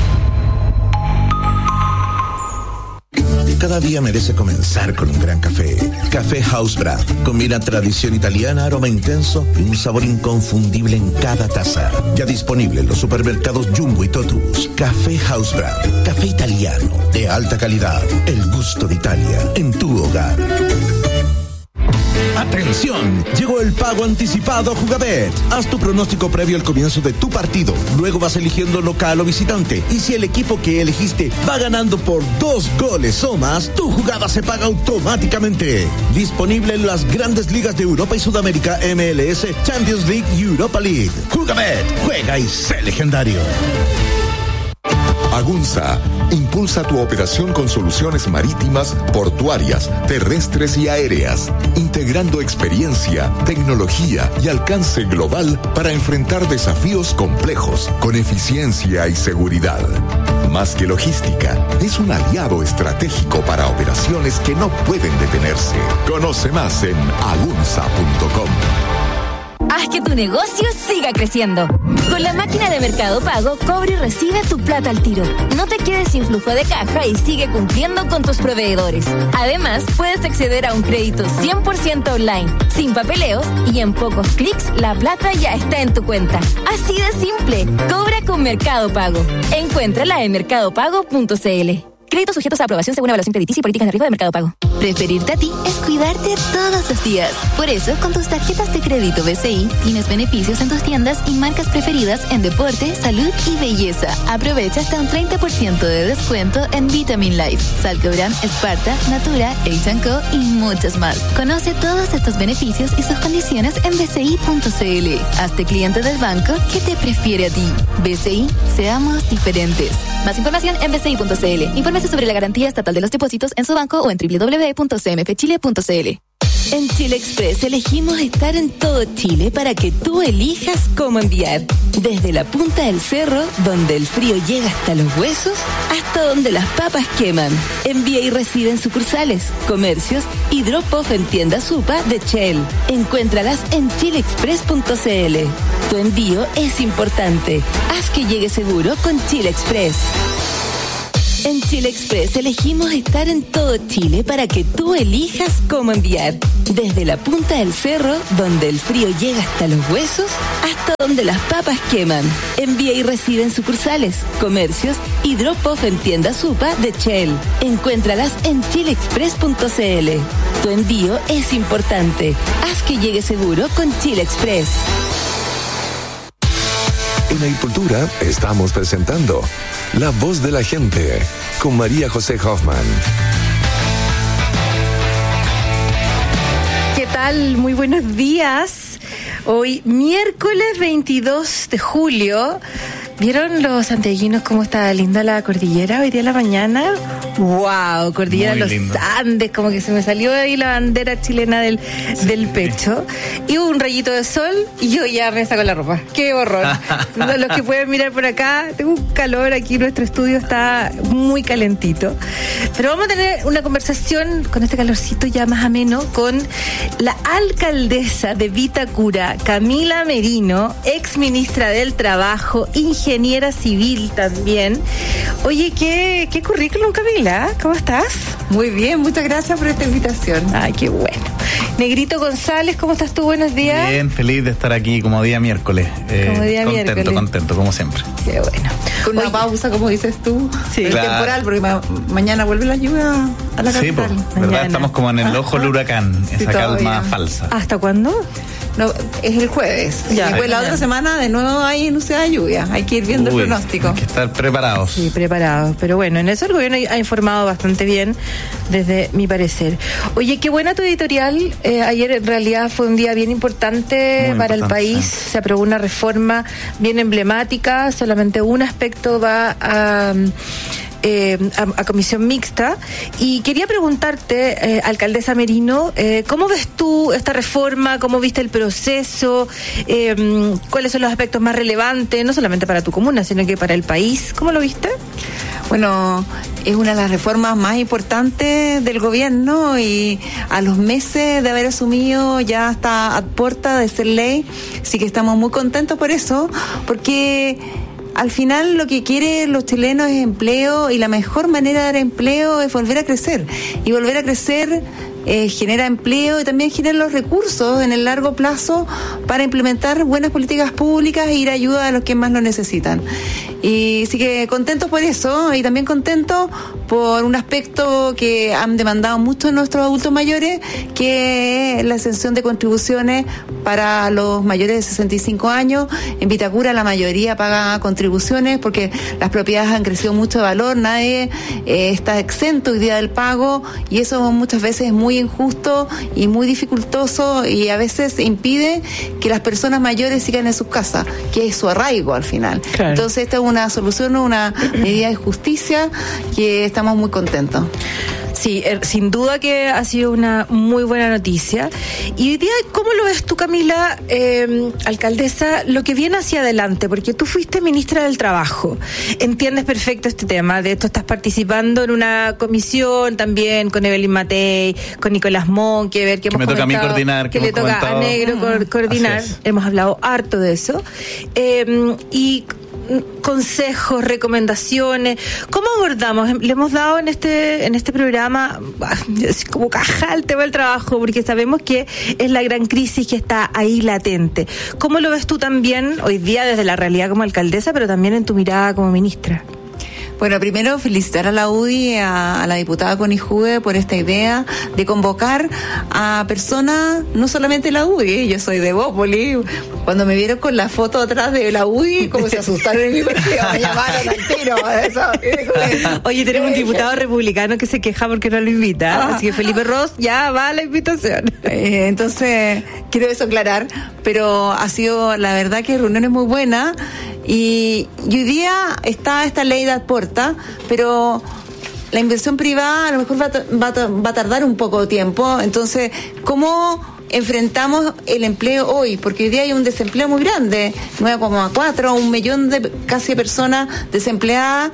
Cada día merece comenzar con un gran café. Café House Brand. Combina tradición italiana, aroma intenso y un sabor inconfundible en cada taza. Ya disponible en los supermercados Jumbo y Totus. Café House Brand. Café italiano de alta calidad. El gusto de Italia en tu hogar. ¡Atención! Llegó el pago anticipado Jugabet. Haz tu pronóstico previo al comienzo de tu partido. Luego vas eligiendo local o visitante. Y si el equipo que elegiste va ganando por 2 goles o más, tu jugada se paga automáticamente. Disponible en las grandes ligas de Europa y Sudamérica, MLS, Champions League y Europa League. Jugabet, juega y sé legendario. Agunza impulsa tu operación con soluciones marítimas, portuarias, terrestres y aéreas, integrando experiencia, tecnología y alcance global para enfrentar desafíos complejos con eficiencia y seguridad. Más que logística, es un aliado estratégico para operaciones que no pueden detenerse. Conoce más en agunza.com. Haz que tu negocio siga creciendo. Con la máquina de Mercado Pago, cobra y recibe tu plata al tiro. No te quedes sin flujo de caja y sigue cumpliendo con tus proveedores. Además, puedes acceder a un crédito 100% online, sin papeleos, y en pocos clics la plata ya está en tu cuenta. Así de simple. Cobra con Mercado Pago. Encuéntrala en mercadopago.cl. Créditos sujetos a aprobación según evaluación crediticia y políticas de riesgo de Mercado Pago. Preferirte a ti es cuidarte todos los días. Por eso, con tus tarjetas de crédito BCI, tienes beneficios en tus tiendas y marcas preferidas en deporte, salud y belleza. Aprovecha hasta un 30% de descuento en Vitamin Life, Salcobran, Esparta, Natura, H&Co y muchos más. Conoce todos estos beneficios y sus condiciones en bci.cl. Hazte cliente del banco que te prefiere a ti. BCI, seamos diferentes. Más información en bci.cl. Infórmese sobre la garantía estatal de los depósitos en su banco o en www.cmfchile.cl. En Chile Express elegimos estar en todo Chile para que tú elijas cómo enviar. Desde la punta del cerro, donde el frío llega hasta los huesos, hasta donde las papas queman. Envía y recibe en sucursales, comercios y drop-off en tiendas Supa de Shell. Encuéntralas en chileexpress.cl. Tu envío es importante. Haz que llegue seguro con Chile Express. En Chile Express elegimos estar en todo Chile para que tú elijas cómo enviar. Desde la punta del cerro, donde el frío llega hasta los huesos, hasta donde las papas queman. Envía y recibe en sucursales, comercios y drop-off en tiendas Supa de Shell. Encuéntralas en chileexpress.cl. Tu envío es importante. Haz que llegue seguro con Chile Express. En Agricultura estamos presentando La Voz de la Gente con María José Hoffman. ¿Qué tal? Muy buenos días. Hoy, miércoles 22 de julio. ¿Vieron los santiaguinos cómo está linda la cordillera hoy día en la mañana? ¡Wow! Cordillera de los Andes, como que se me salió ahí la bandera chilena del pecho. Y hubo un rayito de sol y yo ya me saco la ropa. ¡Qué horror! Los que pueden mirar por acá, tengo un calor aquí, nuestro estudio está muy calentito. Pero vamos a tener una conversación con este calorcito ya más ameno con la alcaldesa de Vitacura, Camila Merino, ex ministra del Trabajo, ingeniera civil también. Oye, ¿qué currículum, Camila? ¿Cómo estás? Muy bien, muchas gracias por esta invitación. Ay, qué bueno. Negrito González, ¿cómo estás tú? Buenos días. Bien, feliz de estar aquí como día miércoles. Contento, como siempre. Qué bueno. Con una pausa, como dices tú, sí, claro. Temporal, porque mañana vuelve la lluvia a la capital. Sí, pues, verdad, estamos como en el ojo del huracán, esa calma falsa. ¿Hasta cuándo? No, es el jueves. Ya, después la otra semana de nuevo hay anunciada de lluvia. Hay que ir viendo el pronóstico. Hay que estar preparados. Sí, preparados. Pero bueno, en eso el gobierno ha informado bastante bien, desde mi parecer. Oye, qué buena tu editorial. Ayer en realidad fue un día bien importante para el país. Sí. Se aprobó una reforma bien emblemática. Solamente un aspecto va a comisión mixta, y quería preguntarte, alcaldesa Merino, ¿cómo ves tú esta reforma? ¿Cómo viste el proceso? ¿Cuáles son los aspectos más relevantes, no solamente para tu comuna, sino que para el país? ¿Cómo lo viste? Bueno, es una de las reformas más importantes del gobierno, y a los meses de haber asumido ya está a puerta de ser ley, así que estamos muy contentos por eso, porque al final lo que quieren los chilenos es empleo, y la mejor manera de dar empleo es volver a crecer. Y volver a crecer genera empleo y también genera los recursos en el largo plazo para implementar buenas políticas públicas e ir a ayuda a los que más lo necesitan. Y así que contentos por eso, y también contentos por un aspecto que han demandado mucho nuestros adultos mayores, que es la exención de contribuciones para los mayores de 65 años. En Vitacura la mayoría paga contribuciones porque las propiedades han crecido mucho de valor, nadie está exento hoy día del pago, y eso muchas veces es muy injusto y muy dificultoso, y a veces impide que las personas mayores sigan en sus casas, que es su arraigo al final. Claro. Entonces esta es una solución, una medida de justicia que estamos muy contentos. Sí, sin duda que ha sido una muy buena noticia. Y hoy día, ¿cómo lo ves tú, Camila, alcaldesa, lo que viene hacia adelante? Porque tú fuiste ministra del Trabajo, entiendes perfecto este tema, de esto estás participando en una comisión también con Evelyn Matei, con Nicolás Mon, que ver que hemos comentado, me toca a mí coordinar, que le toca a Negro coordinar, hemos hablado harto de eso. Y consejos, recomendaciones, ¿cómo abordamos? Le hemos dado en este programa como caja el tema del trabajo, porque sabemos que es la gran crisis que está ahí latente. ¿Cómo lo ves tú también hoy día desde la realidad como alcaldesa, pero también en tu mirada como ministra? Bueno, primero felicitar a la UDI, a la diputada Connie Juve por esta idea de convocar a personas, no solamente la UDI, yo soy de Bópoli, cuando me vieron con la foto atrás de la UDI, como se asustaron en mi partido, me llamaron al tiro. Oye, tenemos un diputado republicano que se queja porque no lo invita, así que Felipe Ross ya va a la invitación. Entonces, quiero eso aclarar, pero ha sido, la verdad, que reuniones muy buenas. Y hoy día está esta ley de aporta, pero la inversión privada a lo mejor va a tardar un poco de tiempo. Entonces, ¿cómo enfrentamos el empleo hoy? Porque hoy día hay un desempleo muy grande, 9,4, 1 millón de casi personas desempleadas,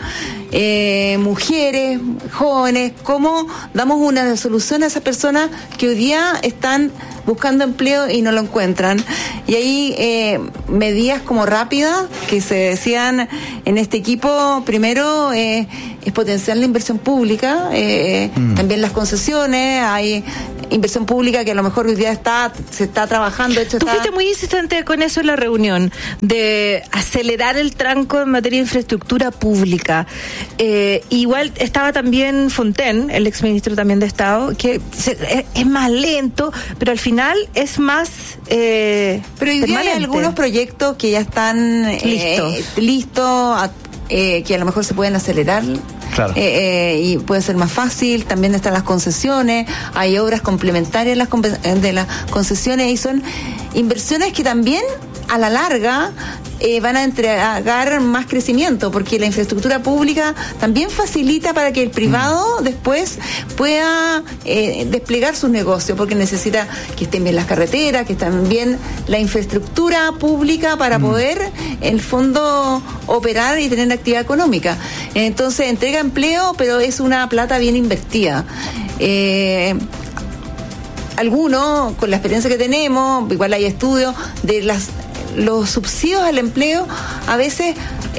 mujeres, jóvenes. ¿Cómo damos una solución a esas personas que hoy día están buscando empleo y no lo encuentran? Y ahí medidas como rápidas que se decían en este equipo. Primero es potenciar la inversión pública, también las concesiones. Hay inversión pública que a lo mejor hoy día se está trabajando. Tú fuiste muy insistente con eso en la reunión, de acelerar el tranco en materia de infraestructura pública. Igual estaba también Fontaine, el exministro también de Estado, que es más lento, pero al final es más pero hoy día hay algunos proyectos que ya están listos, que a lo mejor se pueden acelerar. Claro. Y puede ser más fácil. También están las concesiones, hay obras complementarias de las concesiones, y son inversiones que también a la larga van a entregar más crecimiento, porque la infraestructura pública también facilita para que el privado después pueda desplegar sus negocios, porque necesita que estén bien las carreteras, que estén bien la infraestructura pública para poder, en el fondo, operar y tener actividad económica. Entonces, entrega empleo, pero es una plata bien invertida. Algunos, con la experiencia que tenemos, igual hay estudios de los subsidios al empleo, a veces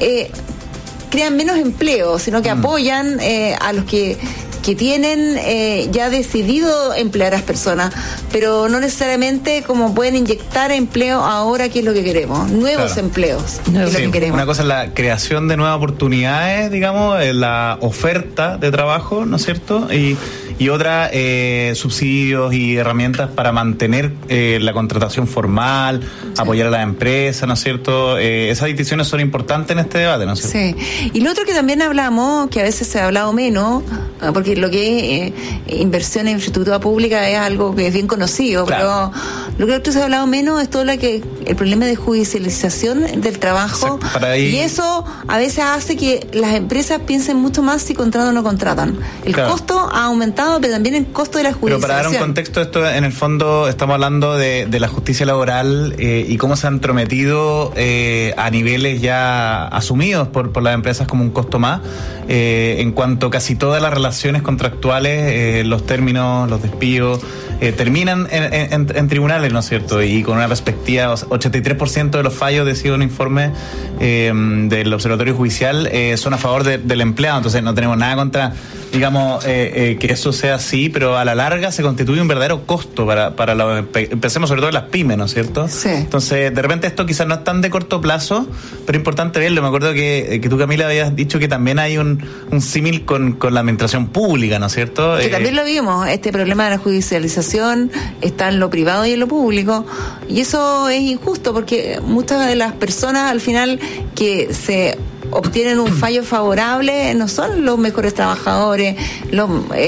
crean menos empleo, sino que apoyan a los que tienen ya decidido emplear a las personas, pero no necesariamente como pueden inyectar empleo ahora, que es lo que queremos, nuevos empleos, que es lo que queremos. Una cosa es la creación de nuevas oportunidades, digamos, la oferta de trabajo, ¿no es cierto? Y otra, subsidios y herramientas para mantener la contratación formal, apoyar a las empresas, ¿no es cierto? Esas distinciones son importantes en este debate, ¿no es cierto? Sí. Y lo otro que también hablamos, que a veces se ha hablado menos, porque lo que es inversión en infraestructura pública es algo que es bien conocido, claro. Pero lo que otro se ha hablado menos es todo el problema de judicialización del trabajo. Y eso a veces hace que las empresas piensen mucho más si contratan o no contratan. El costo ha aumentado, pero también el costo de la judicialización. Pero para dar un contexto, esto en el fondo estamos hablando de la justicia laboral y cómo se han entrometido a niveles ya asumidos por las empresas como un costo más, en cuanto casi todas las relaciones contractuales, los términos, los despidos, terminan en tribunales, ¿no es cierto? Y con una perspectiva, 83% de los fallos, decía un informe del Observatorio Judicial, son a favor del empleado. Entonces no tenemos nada contra, digamos, que eso sea así, pero a la larga se constituye un verdadero costo para los, empecemos sobre todo en las pymes, ¿no es cierto? Sí. Entonces, de repente esto quizás no es tan de corto plazo, pero es importante verlo. Me acuerdo que tú, Camila, habías dicho que también hay un símil con la administración pública, ¿no es cierto? Que también lo vimos, este problema de la judicialización está en lo privado y en lo público, y eso es injusto, porque muchas de las personas al final que se obtienen un fallo favorable no son los mejores trabajadores, los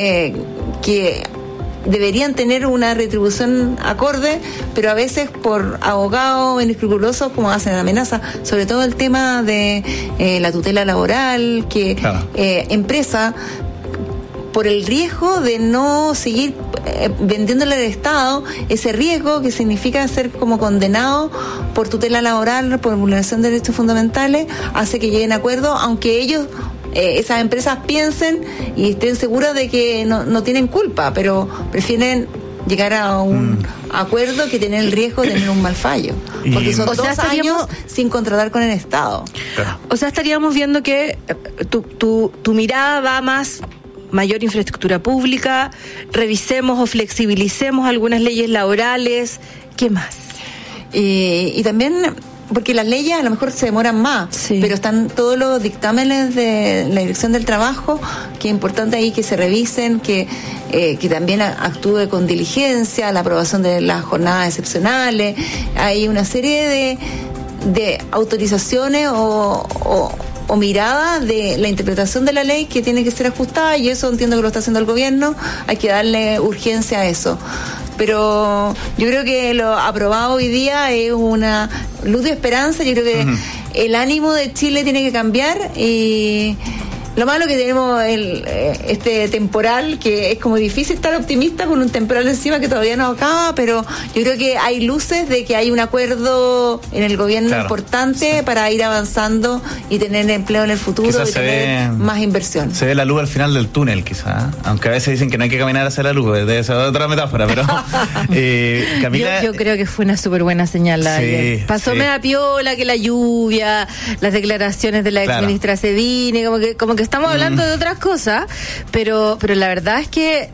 que deberían tener una retribución acorde, pero a veces por abogados inescrupulosos, como hacen amenaza, sobre todo el tema de la tutela laboral, que empresa, por el riesgo de no seguir vendiéndole al Estado, ese riesgo que significa ser como condenado por tutela laboral, por vulneración de derechos fundamentales, hace que lleguen a acuerdo, aunque ellos, esas empresas, piensen y estén seguras de que no tienen culpa, pero prefieren llegar a un acuerdo que tener el riesgo de tener un mal fallo, porque son 2 años sin contratar con el Estado. O sea, estaríamos viendo que tu mirada va más mayor infraestructura pública, revisemos o flexibilicemos algunas leyes laborales. ¿Qué más? Y también porque las leyes a lo mejor se demoran más, pero están todos los dictámenes de la Dirección del Trabajo, que es importante ahí que se revisen, que también actúe con diligencia, la aprobación de las jornadas excepcionales. Hay una serie de autorizaciones o mirada de la interpretación de la ley que tiene que ser ajustada, y eso entiendo que lo está haciendo el gobierno. Hay que darle urgencia a eso. Pero yo creo que lo aprobado hoy día es una luz de esperanza. Yo creo que el ánimo de Chile tiene que cambiar, y lo malo que tenemos este temporal, que es como difícil estar optimista con un temporal encima que todavía no acaba, pero yo creo que hay luces de que hay un acuerdo en el gobierno importante para ir avanzando y tener empleo en el futuro. Quizás y tener más inversión. Se ve la luz al final del túnel, quizás, aunque a veces dicen que no hay que caminar hacia la luz, debe ser otra metáfora, pero Camila, yo creo que fue una súper buena señal ayer. Pasó media piola, que la lluvia, las declaraciones de la ex ministra Cedini, como que estamos hablando de otras cosas, pero la verdad es que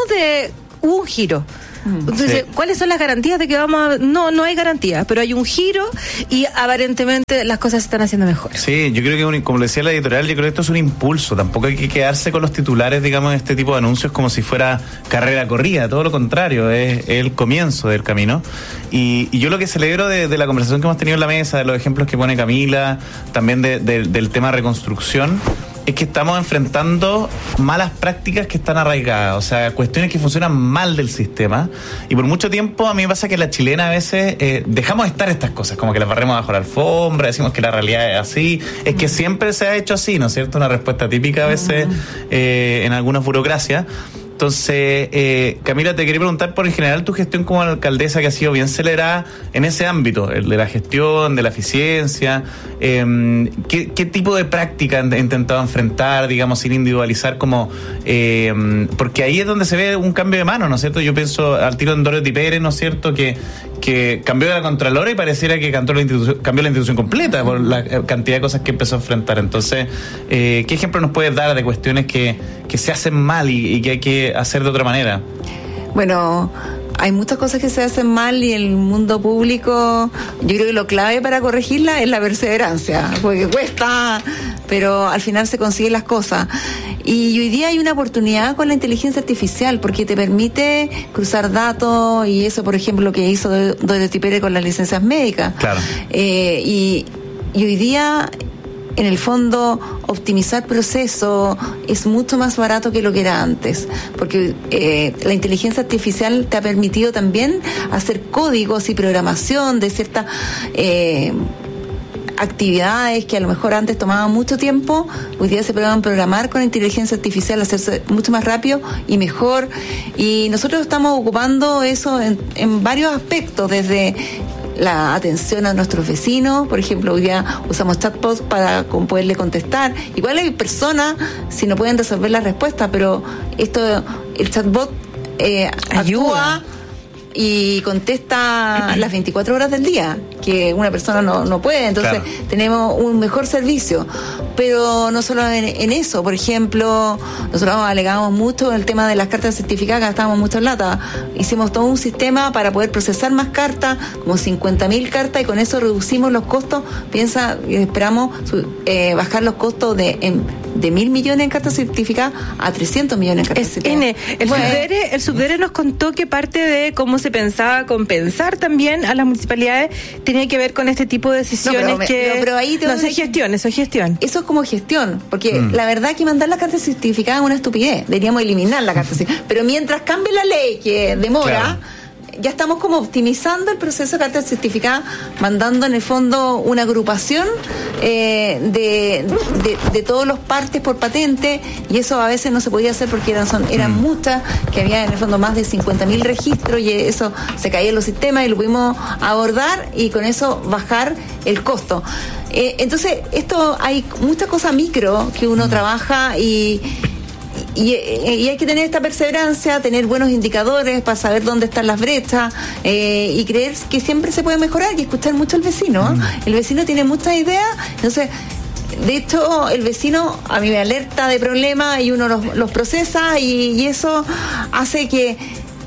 hubo un giro. Entonces, ¿cuáles son las garantías de que vamos a...? No hay garantías, pero hay un giro y aparentemente las cosas se están haciendo mejor. Sí, yo creo que, como le decía la editorial, yo creo que esto es un impulso. Tampoco hay que quedarse con los titulares, digamos, de este tipo de anuncios como si fuera carrera corrida. Todo lo contrario, es el comienzo del camino. Y yo lo que celebro de la conversación que hemos tenido en la mesa, de los ejemplos que pone Camila, también del tema reconstrucción, es que estamos enfrentando malas prácticas que están arraigadas, o sea, cuestiones que funcionan mal del sistema, y por mucho tiempo a mí me pasa que la chilena a veces dejamos estar estas cosas, como que las barremos bajo la alfombra, decimos que la realidad es así, es que siempre se ha hecho así, ¿no es cierto? Una respuesta típica a veces en algunas burocracias. Entonces, Camila, te quería preguntar por en general tu gestión como alcaldesa, que ha sido bien celebrada en ese ámbito, el de la gestión, de la eficiencia. ¿Qué tipo de práctica han intentado enfrentar, digamos, sin individualizar como... porque ahí es donde se ve un cambio de mano, ¿no es cierto? Yo pienso al tiro en Dorothy Pérez, ¿no es cierto?, que cambió de la Contralora y pareciera que cambió la institución completa por la cantidad de cosas que empezó a enfrentar. Entonces, ¿qué ejemplo nos puedes dar de cuestiones que se hacen mal y que hay que hacer de otra manera? Bueno, hay muchas cosas que se hacen mal, y el mundo público, yo creo que lo clave para corregirla es la perseverancia, porque cuesta, pero al final se consiguen las cosas. Y hoy día hay una oportunidad con la inteligencia artificial, porque te permite cruzar datos, y eso, por ejemplo, lo que hizo Dorothy Pérez con las licencias médicas. Claro. Y hoy día, en el fondo, optimizar procesos es mucho más barato que lo que era antes, porque la inteligencia artificial te ha permitido también hacer códigos y programación de ciertas actividades que a lo mejor antes tomaban mucho tiempo. Hoy día se pueden programar con inteligencia artificial, hacerse mucho más rápido y mejor, y nosotros estamos ocupando eso en varios aspectos, desde la atención a nuestros vecinos. Por ejemplo, hoy día usamos chatbots para poderle contestar. Igual hay personas si no pueden resolver la respuesta, pero el chatbot ayuda y contesta las 24 horas del día, que una persona no puede. Entonces, tenemos un mejor servicio. Pero no solo en eso. Por ejemplo, nosotros alegamos mucho el tema de las cartas certificadas, que gastábamos mucha plata. Hicimos todo un sistema para poder procesar más cartas, como 50.000 cartas, y con eso reducimos los costos. Esperamos bajar los costos de 1.000 millones en cartas certificadas a 300 millones en cartas certificadas. El Subdere nos contó que parte de cómo se pensaba compensar también a las municipalidades tenía que ver con este tipo de decisiones pero ahí eso es gestión. Eso es como gestión, porque la verdad que mandar la carta certificada es una estupidez. Deberíamos eliminar la carta certificada. Pero mientras cambie la ley, que demora, ya estamos como optimizando el proceso de carta certificada, mandando en el fondo una agrupación de todos los partes por patente, y eso a veces no se podía hacer porque eran muchas, que había en el fondo más de 50.000 registros, y eso se caía en los sistemas, y lo pudimos abordar y con eso bajar el costo. Entonces, hay muchas cosas micro que uno trabaja, y hay que tener esta perseverancia, tener buenos indicadores para saber dónde están las brechas, y creer que siempre se puede mejorar, y escuchar mucho al vecino. El vecino tiene muchas ideas. Entonces, de hecho, el vecino a mí me alerta de problemas y uno los procesa, y eso hace que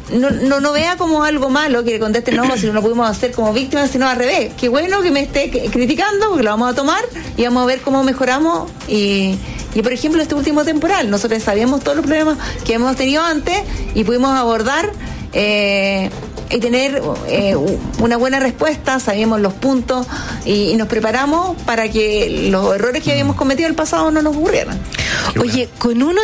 no vea como algo malo que le conteste no, si no lo pudimos hacer como víctima, sino al revés. Qué bueno que me esté criticando, porque lo vamos a tomar y vamos a ver cómo mejoramos. Y por ejemplo, este último temporal, nosotros sabíamos todos los problemas que hemos tenido antes y pudimos abordar y tener una buena respuesta, sabíamos los puntos y nos preparamos para que los errores que habíamos cometido en el pasado no nos ocurrieran. Oye, con un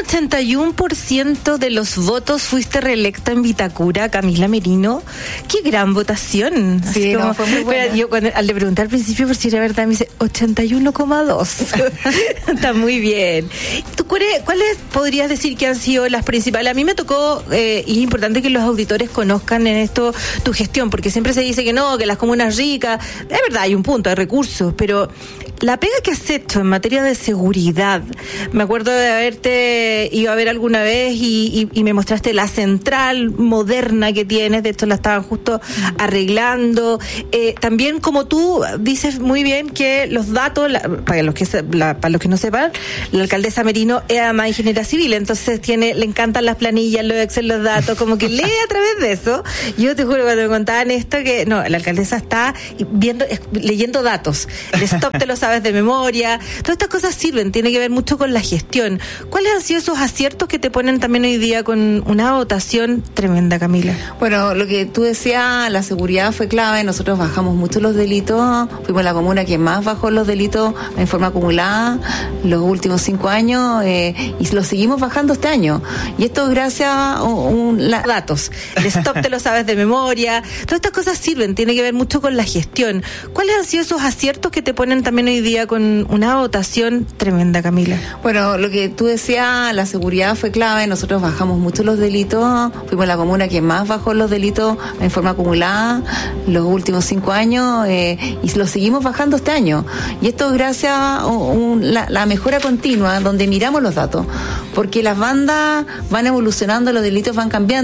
81% de los votos fuiste reelecta en Vitacura, Camila Merino. ¡Qué gran votación! Sí, como, fue muy buena. Yo al le pregunté al principio por si era verdad, me dice 81,2. Está muy bien. ¿Tú cuáles podrías decir que han sido las principales? A mí me tocó, y es importante que los auditores conozcan en esto tu gestión, porque siempre se dice que no, que las comunas ricas, es verdad, hay un punto, hay recursos, pero la pega que has hecho en materia de seguridad, me acuerdo de haberte ido a ver alguna vez y me mostraste la central moderna que tienes, de hecho la estaban justo arreglando, también como tú dices muy bien que los datos, para los que no sepan, la alcaldesa Merino es además ingeniera civil, entonces le encantan las planillas, los Excel, los datos, como que lee a través de eso. Yo te juro cuando me contaban esto que no, la alcaldesa está leyendo datos, el stop te lo sabes de memoria, todas estas cosas sirven, tiene que ver mucho con la gestión. ¿Cuáles han sido esos aciertos que te ponen también hoy día con una votación tremenda, Camila? Bueno, lo que tú decías, la seguridad fue clave, nosotros bajamos mucho los delitos, fuimos la comuna que más bajó los delitos en forma acumulada los últimos 5 años y los seguimos bajando este año. Y esto gracias a datos, el stop te lo sabes de memoria, todas estas cosas sirven, tiene que ver mucho con la gestión. ¿Cuáles han sido esos aciertos que te ponen también hoy día con una votación tremenda, Camila? Bueno, lo que tú decías, la seguridad fue clave, nosotros bajamos mucho los delitos, fuimos la comuna que más bajó los delitos en forma acumulada los últimos 5 años y los seguimos bajando este año. Y esto gracias a la mejora continua, donde miramos los datos, porque las bandas van evolucionando, los delitos van cambiando.